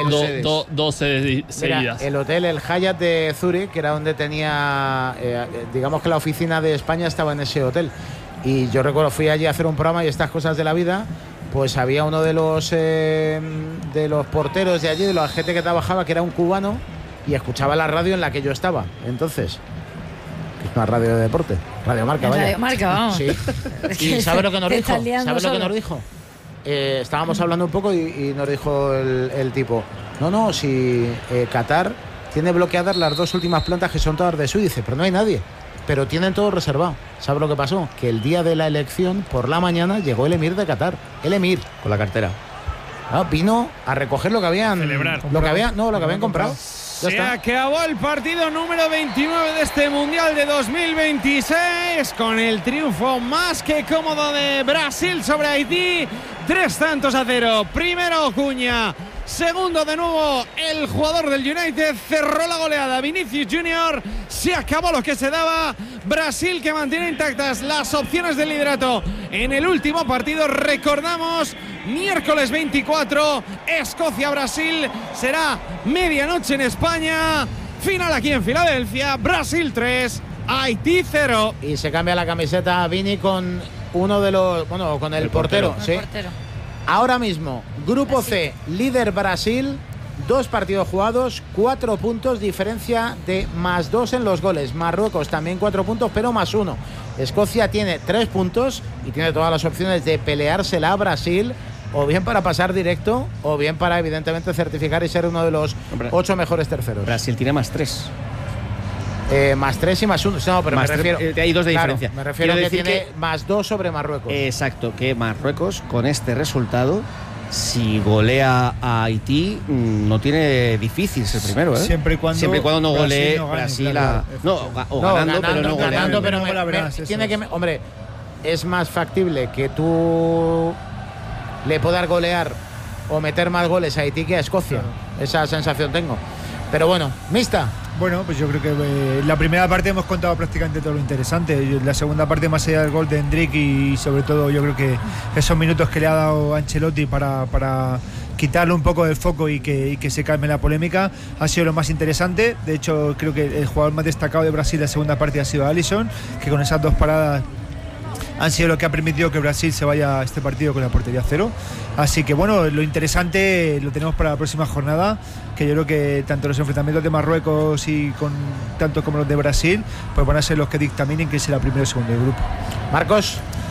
seguidas. Mira, el hotel, el Hyatt de Zúrich, que era donde tenía, digamos que la oficina de España estaba en ese hotel. Y yo recuerdo, fui allí a hacer un programa y estas cosas de la vida. Pues había uno de los porteros de allí, de la gente que trabajaba, que era un cubano, y escuchaba la radio en la que yo estaba. Entonces, es una radio de deporte, Radio Marca, vaya. Radio Marca, vamos. Sí. ¿Y sabe lo que nos dijo? ¿Sabe lo que nos dijo? Estábamos hablando un poco y nos dijo el tipo: no, si Qatar tiene bloqueadas las 2 últimas plantas que son todas de Suiza. Dice, pero no hay nadie. Pero tienen todo reservado. ¿Sabe lo que pasó? Que el día de la elección, por la mañana, llegó el emir de Qatar. El emir. Con la cartera. Vino a recoger lo que habían... Celebrar. Lo que habían comprado. Se acabó el partido número 29 de este Mundial de 2026 con el triunfo más que cómodo de Brasil sobre Haití. 3-0. Primero Cuña. Segundo, de nuevo, el jugador del United. Cerró la goleada Vinicius Junior. Se acabó lo que se daba. Brasil, que mantiene intactas las opciones del liderato en el último partido. Recordamos, miércoles 24, Escocia-Brasil. Será medianoche en España. Final aquí en Filadelfia. Brasil 3, Haití 0. Y se cambia la camiseta Vini con uno de los... Bueno, con el portero. Sí. Ahora mismo, Grupo C, líder Brasil, 2 partidos jugados, 4 puntos, diferencia de +2 en los goles. Marruecos también 4 puntos, pero +1. Escocia tiene 3 puntos y tiene todas las opciones de peleársela a Brasil, o bien para pasar directo, o bien para, evidentemente, certificar y ser uno de los 8 mejores terceros. Brasil tiene +3. +3 y +1. No, pero me refiero. Hay 2 de diferencia. Me refiero a que tiene +2 sobre Marruecos. Exacto, que Marruecos, con este resultado, si golea a Haití, no tiene difícil ser primero, ¿eh? Siempre y cuando no golee Brasil. Ganando, pero tiene que. Hombre, es más factible que tú le puedas golear o meter más goles a Haití que a Escocia. Esa sensación tengo. Pero bueno, mixta. Bueno, pues yo creo que la primera parte hemos contado prácticamente todo lo interesante. La segunda parte, más allá del gol de Hendrik y sobre todo yo creo que esos minutos que le ha dado Ancelotti para quitarle un poco del foco y que se calme la polémica, ha sido lo más interesante. De hecho, creo que el jugador más destacado de Brasil la segunda parte ha sido Alisson, que con esas 2 paradas han sido lo que ha permitido que Brasil se vaya a este partido con la portería 0. Así que bueno, lo interesante lo tenemos para la próxima jornada, que yo creo que tanto los enfrentamientos de Marruecos y tanto como los de Brasil, pues van a ser los que dictaminen quién será primero o segundo del grupo. Marcos.